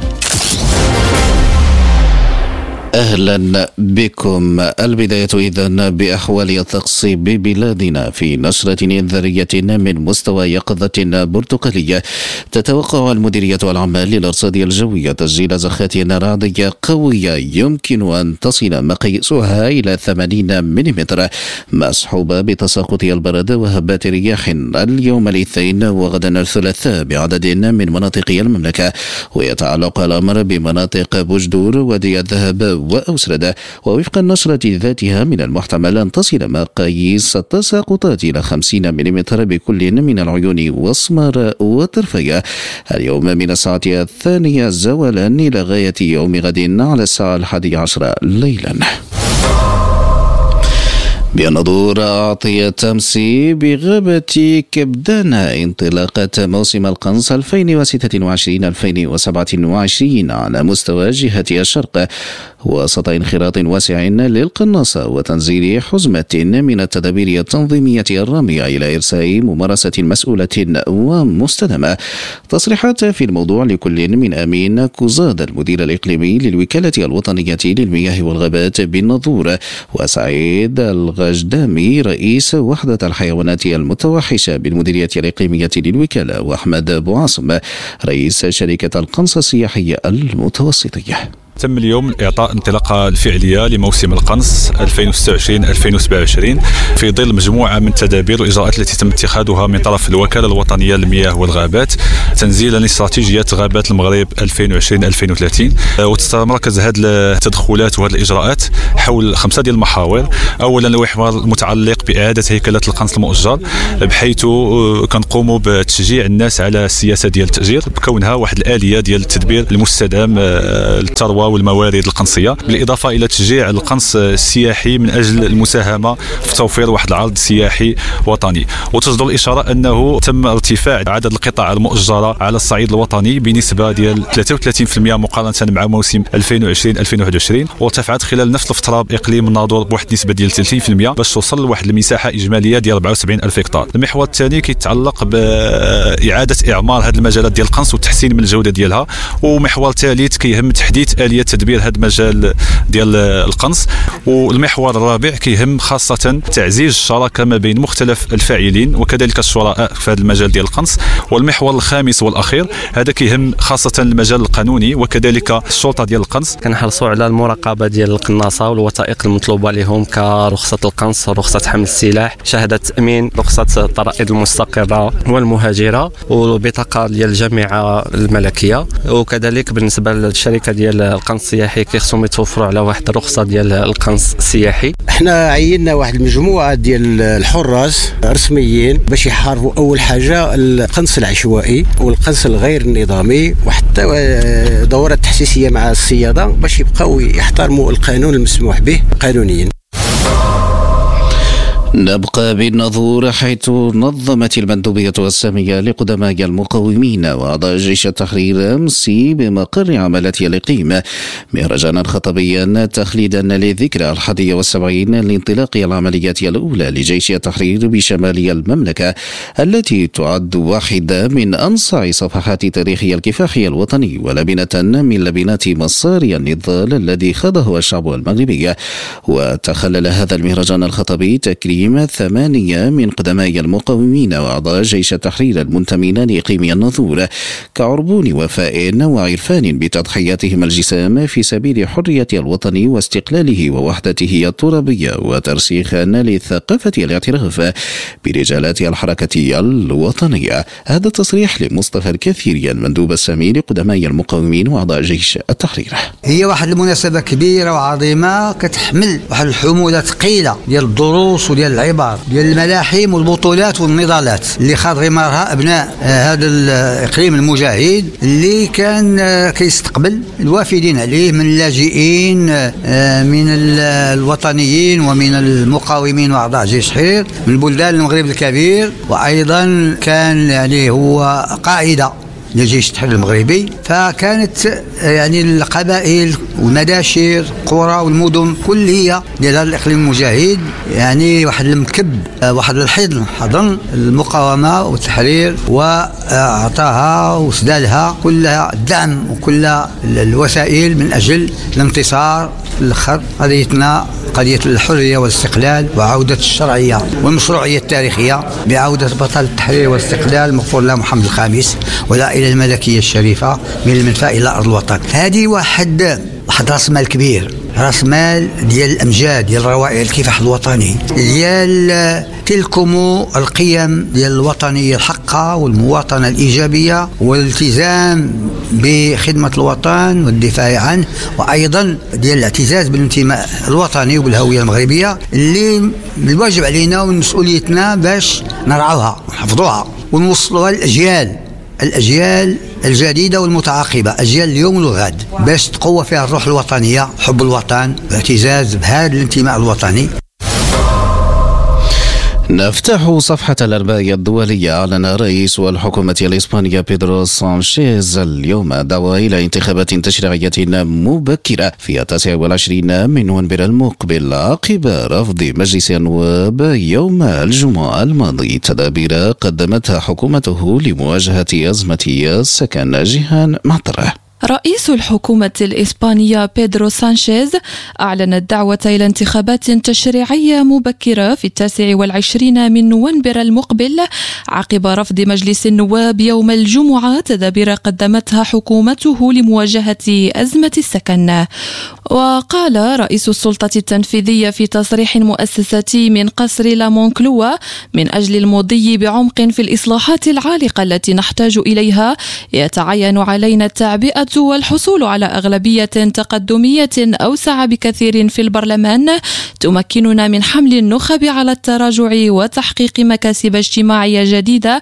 أهلا بكم. البداية إذن بأحوال الطقس ببلادنا في نشرة إنذارية من مستوى يقظة برتقالية. تتوقع المديرية العامة للأرصاد الجوية تسجيل زخات رعدية قوية يمكن أن تصل مقاييسها إلى ثمانين ملم مصحوبة بتساقط البرد وهبات رياح اليوم الاثنين وغدا الثلاثاء بعدد من مناطق المملكة، ويتعلق الأمر بمناطق بوجدور ودي الذهب وأوسردة. ووفق النشرة ذاتها من المحتمل أن تصل مقاييس التساقطات إلى خمسين ملم بكل من العيون وسمار وطرفية اليوم من الساعة الثانية زوالا إلى غاية يوم غد على الساعة الحادية عشر ليلا. بالنظور أعطيت أمس بغابة كبدانة انطلاقة موسم القنص ألفين وستة وعشرين ألفين وسبعة وعشرين على مستوى جهة الشرق، وسط انخراط واسع للقناصة وتنزيل حزمة من التدابير التنظيمية الرامية إلى إرساء ممارسة مسؤولة ومستدامة. تصريحات في الموضوع لكل من أمين كوزاد المدير الإقليمي للوكالة الوطنية للمياه والغابات بالنظور، وسعيد الغجدامي رئيس وحدة الحيوانات المتوحشة بالمديرية الإقليمية للوكالة، وأحمد بوعاصم رئيس شركة القنص السياحي المتوسطية. تم اليوم إعطاء انطلاقة الفعلية لموسم القنص ألفين وستة وعشرين ألفين وسبعة وعشرين في ظل مجموعة من التدابير والإجراءات التي تم اتخاذها من طرف الوكالة الوطنية للمياه والغابات تنزيلا لاستراتيجية غابات المغرب ألفين وعشرين ألفين وثلاثين. وتتمركز هذه التدخلات وهذه الإجراءات حول خمسة ديال المحاور. أولا المحور المتعلق بإعادة هيكلة القنص المؤجر، بحيث كنقوموا بتشجيع الناس على السياسة ديال التأجير بكونها واحد الآلية ديال التدبير المستدام للثروة والموارد القنصية، بالإضافة إلى تشجيع القنص السياحي من أجل المساهمة في توفير واحد العرض سياحي وطني. وتصدر الإشارة أنه تم ارتفاع عدد القطع المؤجرة على الصعيد الوطني بنسبة ديال ثلاثة وثلاثين بالمئة مقارنة مع موسم ألفين وعشرين ألفين وواحد وعشرين، وارتفعت خلال نفس الفترة بإقليم الناظور بواحد النسبة ديال ثلاثين بالمئة باش توصل لواحد المساحة إجمالية ديال أربعة وسبعين ألف هكتار. المحور الثاني كيتعلق بإعادة إعمار هذه المجالات ديال القنص والتحسين من الجودة ديالها. ومحور ثالث كيهم تحديث آلية تدبير هذا المجال ديال القنص. والمحور الرابع كيهم خاصة تعزيز الشراكة ما بين مختلف الفاعلين وكذلك الشركاء في هذا المجال ديال القنص. والمحور الخامس والأخير هذا كيهم خاصة المجال القانوني وكذلك الشرطة ديال القنص. كنحرصوا على المراقبة ديال القناصة والوثائق المطلوبة لهم كرخصة القنص، رخصة حمل السلاح، شهادة تأمين، رخصة الطرائد المستقرة والمهاجرة، والبطاقة ديال الجامعة الملكية. وكذلك بالنسبة للشركة ديال القنص السياحي كيخصهم يتوفروا على واحد الرخصة ديال القنص السياحي. احنا عيننا واحد المجموعة ديال الحراس رسميين باش يحاربوا أول حاجة القنص العشوائي والقنص الغير النظامي، وحتى دورات تحسيسية مع الصيادة باش يبقاو يحترموا القانون المسموح به قانونيا. نبقى بالنظور، حيث نظمت المندوبية السامية لقدماء المقاومين وأعضاء جيش التحرير أمس بمقر عملات الإقليم مهرجانا خطبيا تخليدا للذكرى الحادية والسبعين لانطلاق العمليات الأولى لجيش التحرير بشمال المملكة، التي تعد واحدة من أنصع صفحات تاريخ الكفاح الوطني ولبنة من لبنات مسار النضال الذي خاضه الشعب المغربي. وتخلل هذا المهرجان الخطبي تكريم ثمانية من قدماء المقاومين وأعضاء جيش التحرير المنتمين لإقليم الناظور كعربون وفاء وعرفان بتضحياتهم الجسام في سبيل حرية الوطن واستقلاله ووحدته الترابية، وترسيخا لثقافة الاعتراف برجالات الحركة الوطنية. هذا التصريح لمصطفى الكثير المندوب السامي لقدماء المقاومين وأعضاء جيش التحرير. هي واحد المناسبة كبيرة وعظيمة كتحمل واحد الحمولة ثقيلة ديال الدروس وديال العبار ديال الملاحم والبطولات والنضالات اللي خاض غمارها ابناء هذا الاقليم المجاهد، اللي كان كيستقبل الوافدين عليه من اللاجئين من الوطنيين ومن المقاومين واعضاء جيش التحرير من بلدان المغرب الكبير. وايضا كان يعني هو قاعده لجيش التحرير المغربي، فكانت يعني القبائل والمداشر القرى والمدن كلها ديال الاقليم المجاهد يعني واحد المكب، واحد الحضن حضن المقاومه والتحرير، واعطاها وسدالها كل الدعم وكل الوسائل من اجل الانتصار في الاخر قضيتنا، قضيه الحريه والاستقلال وعوده الشرعيه والمشروعيه التاريخيه بعوده بطل التحرير والاستقلال مغفور له محمد الخامس والعائله الملكيه الشريفه من المنفى الى ارض الوطن. هذه واحد واحد راس مال كبير، راس مال ديال الامجاد ديال روائع الكفاح الوطني، ديال تلكم القيم ديال الوطنيه الحقه والمواطنه الايجابيه والالتزام بخدمه الوطن والدفاع عنه، وايضا ديال الاعتزاز بالانتماء الوطني وبالهويه المغربيه اللي الواجب علينا ومسؤوليتنا باش نرعوها ونحفظوها ونوصلوها للاجيال الأجيال الجديدة والمتعاقبة، أجيال اليوم والغد، باش تقوى فيها الروح الوطنية، حب الوطن، واعتزاز بهذا الانتماء الوطني. نفتح صفحة الأنباء الدولية. أعلن رئيس الحكومة الإسبانية بيدرو سانشيز اليوم دعوة إلى انتخابات تشريعية مبكرة في التاسع والعشرين من نوفمبر المقبل عقب رفض مجلس النواب يوم الجمعة الماضي تدابير قدمتها حكومته لمواجهة أزمة السكن. جيهان معطرة. رئيس الحكومة الإسبانية بيدرو سانشيز أعلن الدعوة إلى انتخابات تشريعية مبكرة في التاسع والعشرين من نوفمبر المقبل عقب رفض مجلس النواب يوم الجمعة تدابير قدمتها حكومته لمواجهة أزمة السكن. وقال رئيس السلطة التنفيذية في تصريح مؤسساتي من قصر لامونكلوا: من أجل المضي بعمق في الإصلاحات العالقة التي نحتاج إليها يتعين علينا التعبئة والحصول على أغلبية تقدمية أوسع بكثير في البرلمان تمكننا من حمل النخب على التراجع وتحقيق مكاسب اجتماعية جديدة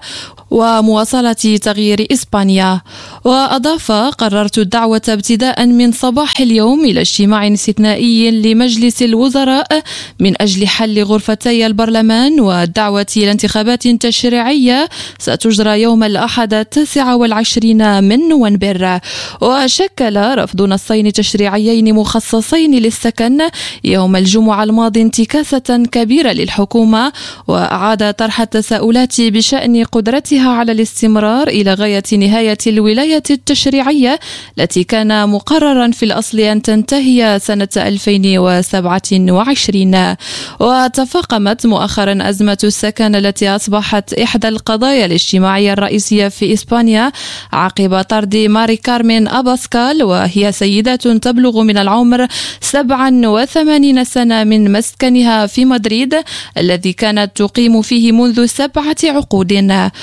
ومواصلة تغيير إسبانيا. وأضاف: قررت الدعوة ابتداء من صباح اليوم إلى اجتماع استثنائي لمجلس الوزراء من أجل حل غرفتي البرلمان والدعوة إلى انتخابات تشريعية ستجرى يوم الأحد التاسع والعشرين من نوفمبر. وشكل رفض نصين تشريعيين مخصصين للسكن يوم الجمعة الماضي انتكاسة كبيرة للحكومة، وأعاد طرح التساؤلات بشأن قدرتها على الاستمرار إلى غاية نهاية الولاية التشريعية التي كان مقررا في الأصل أن تنتهي سنة ألفين وسبعة وعشرين. وتفاقمت مؤخرا أزمة السكن التي أصبحت إحدى القضايا الاجتماعية الرئيسية في إسبانيا عقب طرد ماري كارمين أباسكال، وهي سيدة تبلغ من العمر سبعة وثمانين سنة من مسكنها في مدريد الذي كانت تقيم فيه منذ سبعة عقود.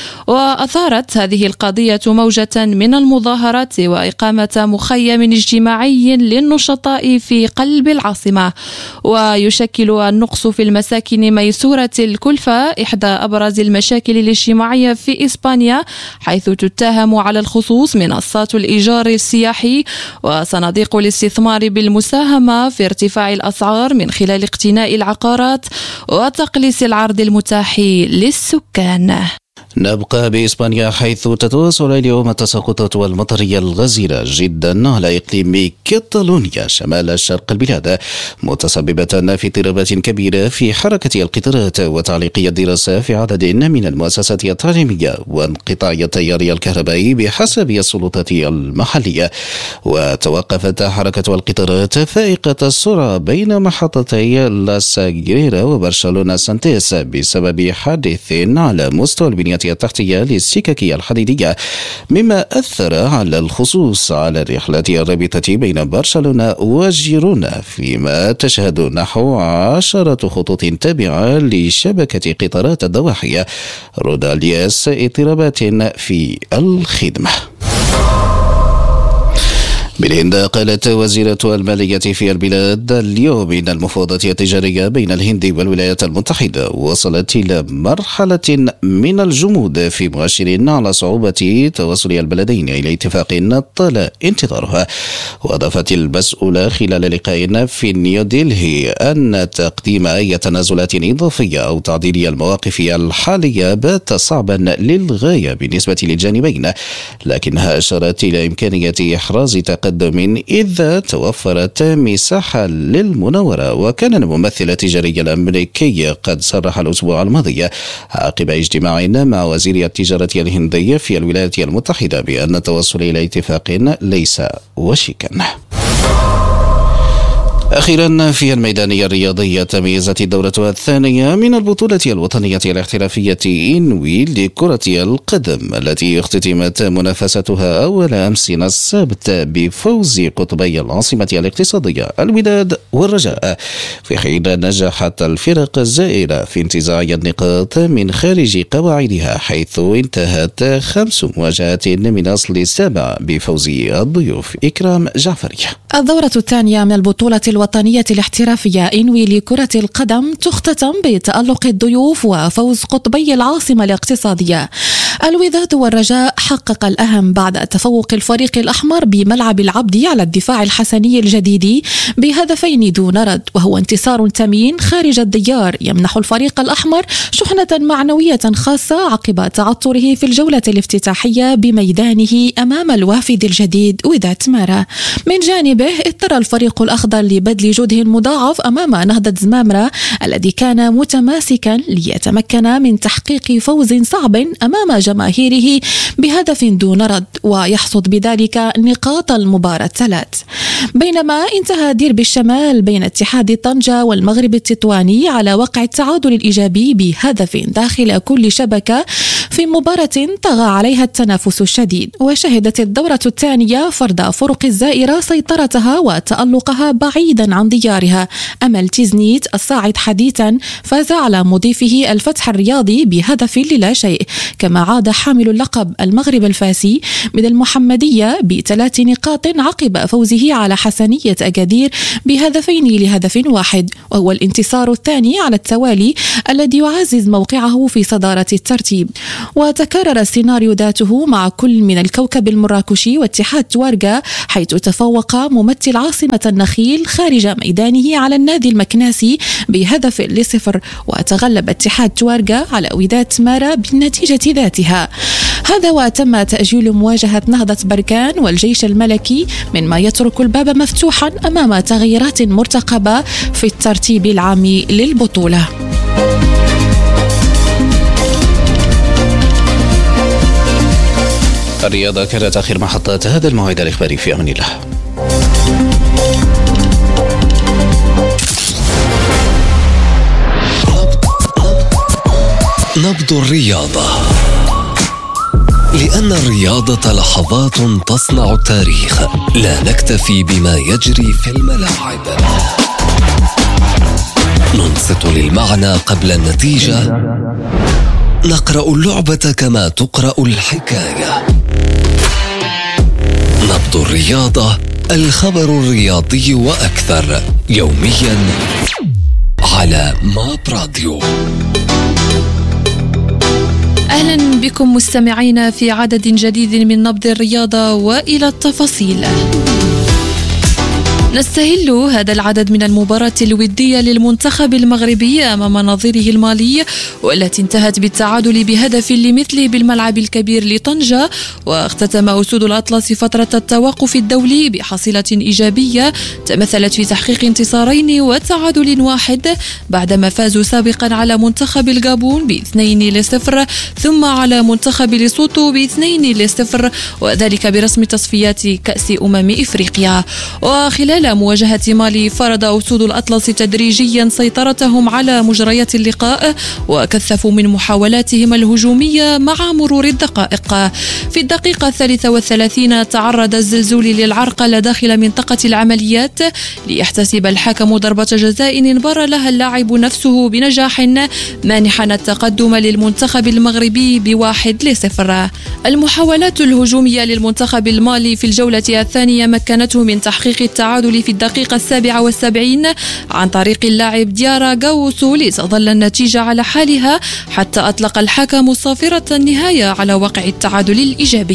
وأثارت هذه القضية موجة من المظاهرات وإقامة مخيم اجتماعي للنشطاء في قلب العاصمة. ويشكل النقص في المساكن ميسورة الكلفة إحدى أبرز المشاكل الاجتماعية في إسبانيا، حيث تتهم على الخصوص منصات الإيجار السياحي وصناديق الاستثمار بالمساهمة في ارتفاع الأسعار من خلال اقتناء العقارات وتقليص العرض المتاح للسكان. نبقى بإسبانيا، حيث تتواصل اليوم التساقطات والمطرية الغزيرة جدا على إقليم كتالونيا شمال الشرق البلاد، متسببة في اضطرابات كبيرة في حركة القطارات وتعليقية الدراسة في عدد من المؤسسات التعليمية وانقطاع التيار الكهربائي بحسب السلطات المحلية. وتوقفت حركة القطارات فائقة السرعة بين محطتي لا ساغريرا وبرشلونة سانتيس بسبب حادث على مستوى البنية التحتية للسكك الحديدية، مما أثر على الخصوص على الرحلات الرابطة بين برشلونة وجيرونا، فيما تشهد نحو عشرة خطوط تابعة لشبكة قطارات الضواحي رودالياس اضطرابات في الخدمة. بالهند، قالت وزيرة المالية في البلاد اليوم إن المفاوضات التجارية بين الهند والولايات المتحدة وصلت إلى مرحلة من الجمود، في مؤشر على صعوبة توصل البلدين إلى اتفاق طال انتظارها. وأضافت المسؤولة خلال لقاء في نيودلهي أن تقديم أي تنازلات إضافية أو تعديل المواقف الحالية بات صعبا للغاية بالنسبة للجانبين، لكنها أشارت إلى إمكانية إحراز تقدم إذا توفرت مساحة للمناورة. وكان الممثل التجاري الأمريكي قد صرح الأسبوع الماضي عقب اجتماع مع وزير التجارة الهندي في الولايات المتحدة بأن التوصل إلى اتفاق ليس وشيكا. أخيرا، في الميدان الرياضي، تميزت الدورة الثانية من البطولة الوطنية الاحترافية إنوي لكرة القدم التي اختتمت منافستها أول أمس السبت بفوز قطبي العاصمة الاقتصادية الوداد والرجاء، في حين نجحت الفرق الزائرة في انتزاع النقاط من خارج قواعدها، حيث انتهت خمس مواجهات من أصل السابع بفوز الضيوف. إكرام جعفري. الدورة الثانية من البطولة الوطنية الاحترافية إنوي لكرة القدم تختتم بتألق الضيوف وفوز قطبي العاصمة الاقتصادية. الوداد والرجاء حقق الأهم بعد تفوق الفريق الأحمر بملعب العبدي على الدفاع الحسني الجديد بهدفين دون رد، وهو انتصار ثمين خارج الديار يمنح الفريق الأحمر شحنة معنوية خاصة عقب تعثره في الجولة الافتتاحية بميدانه أمام الوافد الجديد وداد تمارا. من جانبه اضطر الفريق الأخضر لبذل جهد مضاعف أمام نهضة زمامرة الذي كان متماسكا ليتمكن من تحقيق فوز صعب أمام جماهيره بهدف دون رد ويحصد بذلك نقاط المباراة الثلاث. بينما انتهى ديربي الشمال بين اتحاد طنجة والمغرب التطواني على وقع التعادل الإيجابي بهدف داخل كل شبكة في مباراة طغى عليها التنافس الشديد، وشهدت الدورة الثانية فرض فرق الزائرة سيطرتها وتألقها بعيدا عن ديارها. أمل تيزنيت الصاعد حديثا فاز على مضيفه الفتح الرياضي بهدف للا شيء، كما عاد حامل اللقب المغرب الفاسي من المحمدية بثلاث نقاط عقب فوزه على حسنية أكادير بهدفين لهدف واحد، وهو الانتصار الثاني على التوالي الذي يعزز موقعه في صدارة الترتيب. وتكرر السيناريو ذاته مع كل من الكوكب المراكشي واتحاد توارغا، حيث تفوق ممثل عاصمة النخيل خارج ميدانه على النادي المكناسي بهدف لصفر، وتغلب اتحاد توارغا على وداد تمارا بالنتيجة ذاتها. هذا وتم تأجيل مواجهة نهضة بركان والجيش الملكي، مما يترك الباب مفتوحا أمام تغييرات مرتقبة في الترتيب العام للبطولة. الرياضة كانت آخر محطات هذا الموعد الإخباري، في أمان الله. نبض الرياضة، لأن الرياضة لحظات تصنع التاريخ، لا نكتفي بما يجري في الملاعب، ننصت للمعنى قبل النتيجة، نقرأ اللعبة كما تقرأ الحكاية. نبض الرياضة، الخبر الرياضي وأكثر، يوميا على ماب راديو. أهلا بكم مستمعينا في عدد جديد من نبض الرياضة، وإلى التفاصيل. نستهل هذا العدد من المباراة الودية للمنتخب المغربي أمام نظيره المالي، والتي انتهت بالتعادل بهدف لمثله بالملعب الكبير لطنجة. واختتم أسود الأطلس فترة التوقف الدولي بحصيلة إيجابية تمثلت في تحقيق انتصارين وتعادل واحد، بعدما فازوا سابقا على منتخب الغابون باثنين لصفر، ثم على منتخب ليسوتو باثنين لصفر، وذلك برسم تصفيات كأس أمم إفريقيا. وخلال مواجهة مالي فرض أسود الأطلس تدريجيا سيطرتهم على مجريات اللقاء، وكثفوا من محاولاتهم الهجومية مع مرور الدقائق. في الدقيقة الثالثة والثلاثين تعرض الزلزول للعرقلة داخل منطقة العمليات، ليحتسب الحكم ضربة جزاء انبار لها اللاعب نفسه بنجاح، مانحا التقدم للمنتخب المغربي بواحد لصفر. المحاولات الهجومية للمنتخب المالي في الجولة الثانية مكنته من تحقيق التعادل في الدقيقة السابعة والسبعين عن طريق اللاعب ديارا غاوسو، لتظل النتيجة على حالها حتى أطلق الحكم الصافرة النهاية على وقع التعادل الإيجابي.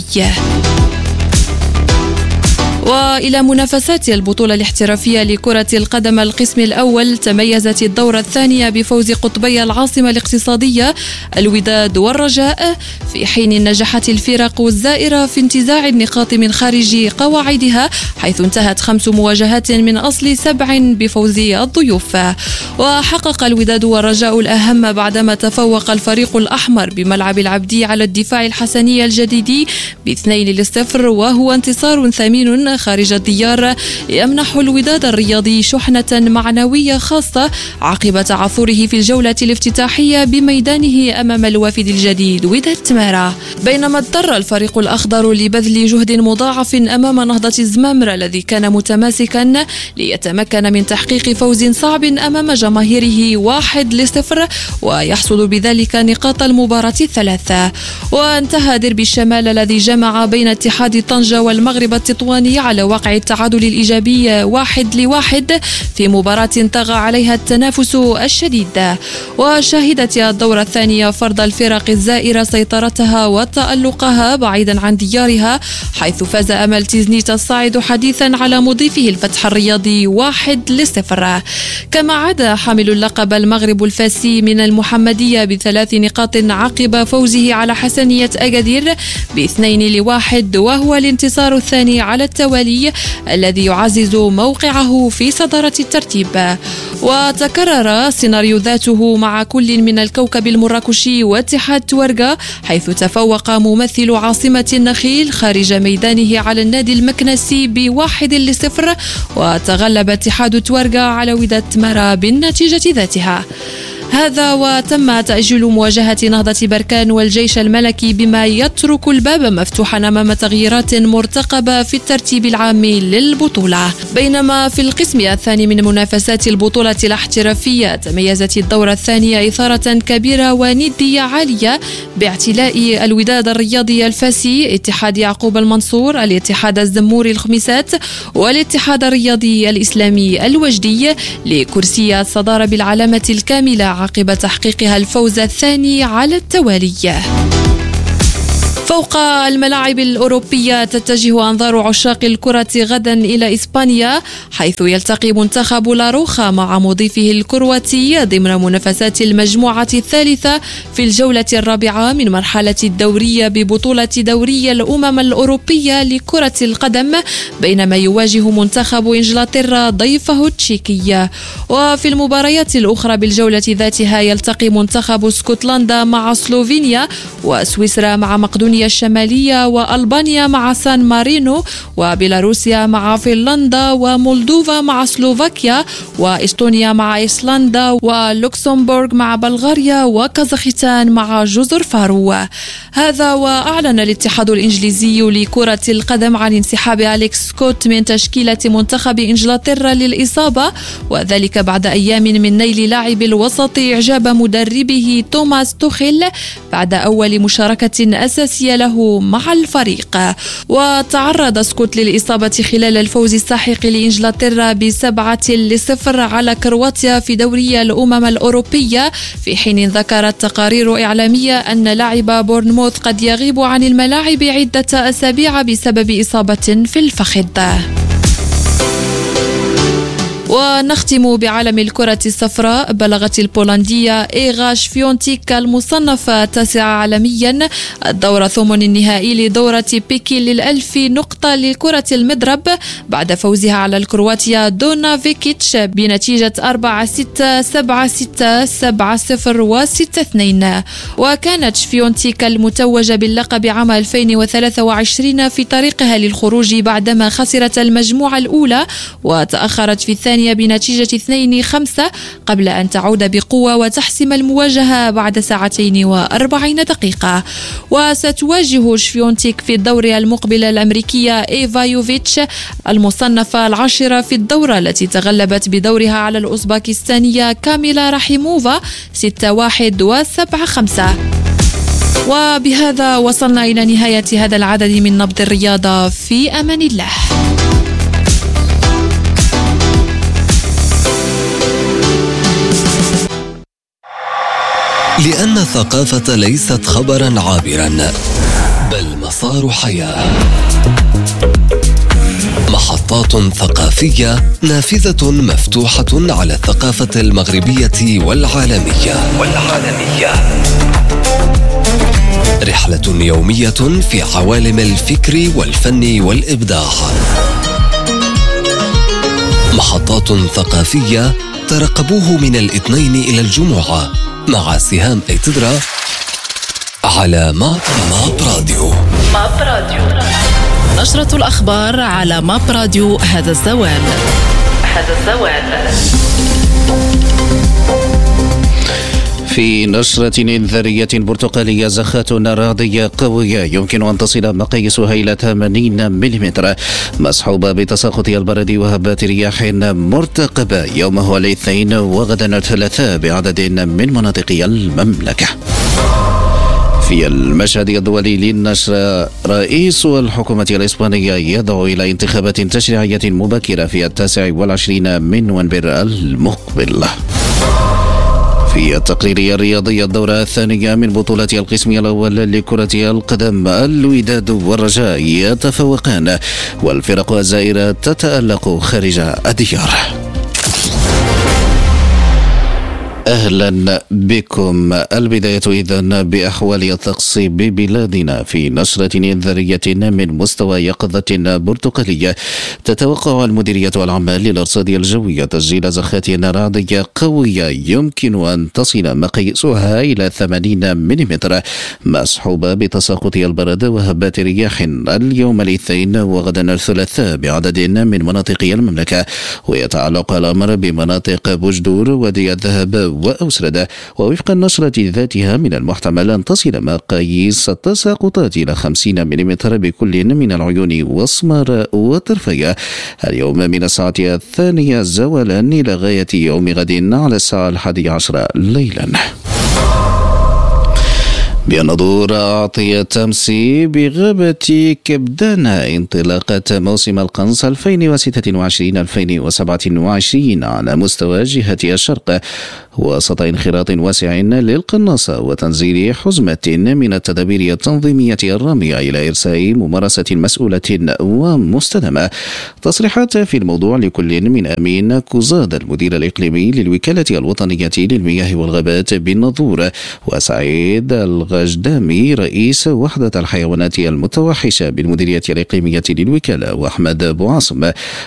وإلى منافسات البطولة الاحترافية لكرة القدم القسم الأول، تميزت الدورة الثانية بفوز قطبي العاصمة الاقتصادية الوداد والرجاء، في حين نجحت الفرق الزائرة في انتزاع النقاط من خارج قواعدها، حيث انتهت خمس مواجهات من أصل سبع بفوز الضيوف. وحقق الوداد والرجاء الأهم بعدما تفوق الفريق الأحمر بملعب العبدي على الدفاع الحسني الجديد باثنين لصفر، وهو انتصار ثمين خارج الديار يمنح الوداد الرياضي شحنة معنوية خاصة عقب تعثره في الجولة الافتتاحية بميدانه أمام الوافد الجديد وداد تمارا. بينما اضطر الفريق الأخضر لبذل جهد مضاعف أمام نهضة زمامرة الذي كان متماسكا ليتمكن من تحقيق فوز صعب أمام جماهيره واحد لصفر، ويحصد بذلك نقاط المباراة الثلاثة. وانتهى ديربي الشمال الذي جمع بين اتحاد طنجة والمغرب التطواني على واقع التعادل الإيجابي واحد لواحد في مباراة طغى عليها التنافس الشديد. وشهدت الدورة الثانية فرض الفرق الزائرة سيطرتها وتألقها بعيدا عن ديارها، حيث فاز أمل تيزنيت الصاعد حديثا على مضيفه الفتح الرياضي واحد لصفر. كما عاد حامل اللقب المغرب الفاسي من المحمدية بثلاث نقاط عقب فوزه على حسنية أكادير باثنين لواحد، وهو الانتصار الثاني على التوالي الذي يعزز موقعه في صدارة الترتيب. وتكرر سيناريو ذاته مع كل من الكوكب المراكشي واتحاد تورغا، حيث تفوق ممثل عاصمة النخيل خارج ميدانه على النادي المكنسي بواحد لصفر، وتغلب اتحاد تورغا على وداد تمارا بالنتيجة ذاتها. هذا وتم تأجيل مواجهة نهضة بركان والجيش الملكي، بما يترك الباب مفتوحا أمام تغييرات مرتقبة في الترتيب العام للبطولة. بينما في القسم الثاني من منافسات البطولة الاحترافية تميزت الدورة الثانية إثارة كبيرة وندية عالية باعتلاء الوداد الرياضي الفاسي، اتحاد يعقوب المنصور، الاتحاد الزموري الخميسات، والاتحاد الرياضي الإسلامي الوجدي لكرسي الصدارة بالعلامة الكاملة عقب تحقيقها الفوز الثاني على التوالي. فوق الملاعب الأوروبية تتجه أنظار عشاق الكرة غدا إلى إسبانيا، حيث يلتقي منتخب لاروخا مع مضيفه الكرواتي ضمن منافسات المجموعة الثالثة في الجولة الرابعة من مرحلة الدورية ببطولة دوري الأمم الأوروبية لكرة القدم، بينما يواجه منتخب إنجلترا ضيفه التشيكي. وفي المباريات الأخرى بالجولة ذاتها يلتقي منتخب اسكتلندا مع سلوفينيا، وسويسرا مع مقدونيا الشمالية، وألبانيا مع سان مارينو، وبيلاروسيا مع فنلندا، ومولدوفا مع سلوفاكيا، وإستونيا مع إيسلندا، ولوكسمبورغ مع بلغاريا، وكازاخستان مع جزر فارو. هذا وأعلن الاتحاد الإنجليزي لكرة القدم عن انسحاب أليكس سكوت من تشكيلة منتخب إنجلترا للإصابة، وذلك بعد أيام من نيل لاعب الوسط إعجاب مدربه توماس توخيل بعد أول مشاركة أساسية له مع الفريق. وتعرض سكوت للإصابة خلال الفوز الساحق لإنجلترا بسبعة لصفر على كرواتيا في دوري الأمم الأوروبية، في حين ذكرت تقارير إعلامية أن لاعب بورنموث قد يغيب عن الملاعب عدة أسابيع بسبب إصابة في الفخذ. ونختم بعالم الكرة الصفراء. بلغت البولندية إيغا شفيونتيك المصنفة التاسعة عالميا الدور ثمن النهائي لدورة بيكين للألف نقطة لكرة المضرب بعد فوزها على الكرواتيا دونا فيكيتش بنتيجة أربعة ستة سبعة ستة سبعة صفر وستة اثنين. وكانت شفيونتيك المتوجة باللقب عام ألفين وثلاثة وعشرين في طريقها للخروج بعدما خسرت المجموعة الأولى وتأخرت في الثانية بنتيجة اثنين خمسة قبل أن تعود بقوة وتحسم المواجهة بعد ساعتين وأربعين دقيقة. وستواجه شفيونتيك في الدور المقبل الأمريكية إيفا يوفيتش المصنفة العاشرة في الدورة التي تغلبت بدورها على الأوزباكستانية كاميلا رحيموفا ستة واحد وسبعة خمسة. وبهذا وصلنا إلى نهاية هذا العدد من نبض الرياضة، في أمان الله. لأن الثقافة ليست خبرا عابرا بل مسار حياة، محطات ثقافية نافذة مفتوحة على الثقافة المغربية والعالمية والعالمية رحلة يومية في عوالم الفكر والفن والإبداع، محطات ثقافية ترقبوه من الاثنين إلى الجمعة مع سهام ايتدرا على ماب راديو. ماب راديو، نشرة الأخبار على ماب راديو. هذا الزوال هذا الزوال في نشرة إنذارية برتقالية زخات رعدية قوية يمكن أن تصل مقاييسها إلى ثمانين ملم مصحوبة بتساقط البرد وهبات رياح مرتقبة يوم هو الاثنين وغدا الثلاثاء بعدد من مناطق المملكة. في المشهد الدولي للنشر، رئيس الحكومة الإسبانية يدعو إلى انتخابات تشريعية مبكرة في التاسع والعشرين من نوفمبر المقبل. في التقرير الرياضي، الدورة الثانية من بطولة القسم الأول لكرة القدم، الوداد والرجاء يتفوقان والفرق الزائرة تتألق خارج الديار. أهلا بكم. البداية إذن بأحوال الطقس ببلادنا في نشرة إنذارية من مستوى يقظة برتقالية. تتوقع المديرية العامة للأرصاد الجوية تسجيل زخات رعدية قوية يمكن أن تصل مقياسها إلى ثمانين ملم، مصحوبة بتساقط البرد وهبات رياح اليوم الاثنين وغدا الثلاثاء بعدد من مناطق المملكة. ويتعلق الأمر بمناطق بوجدور، وادي الذهب وأوسردة. ووفق النشرة ذاتها من المحتمل أن تصل مقاييس التساقطات إلى خمسين ملم بكل من العيون وسمار وطرفية اليوم من الساعة الثانية زوالا إلى غاية يوم غد على الساعة الحادية عشر ليلا. بنظور أعطي التمسي بغابة كبدانا انطلاقة موسم القنص ألفين وستة وعشرين ألفين وسبعة وعشرين على مستوى جهة الشرق، وسط انخراط واسع للقناصة وتنزيل حزمة من التدابير التنظيمية الرامية إلى إرساء ممارسة مسؤولة ومستدامة. تصريحات في الموضوع لكل من أمين كوزاد المدير الإقليمي للوكالة الوطنية للمياه والغابات بالنظور، وسعيد الغجدامي رئيس وحدة الحيوانات المتوحشة بالمديرية الإقليمية للوكالة، وأحمد بوعاصم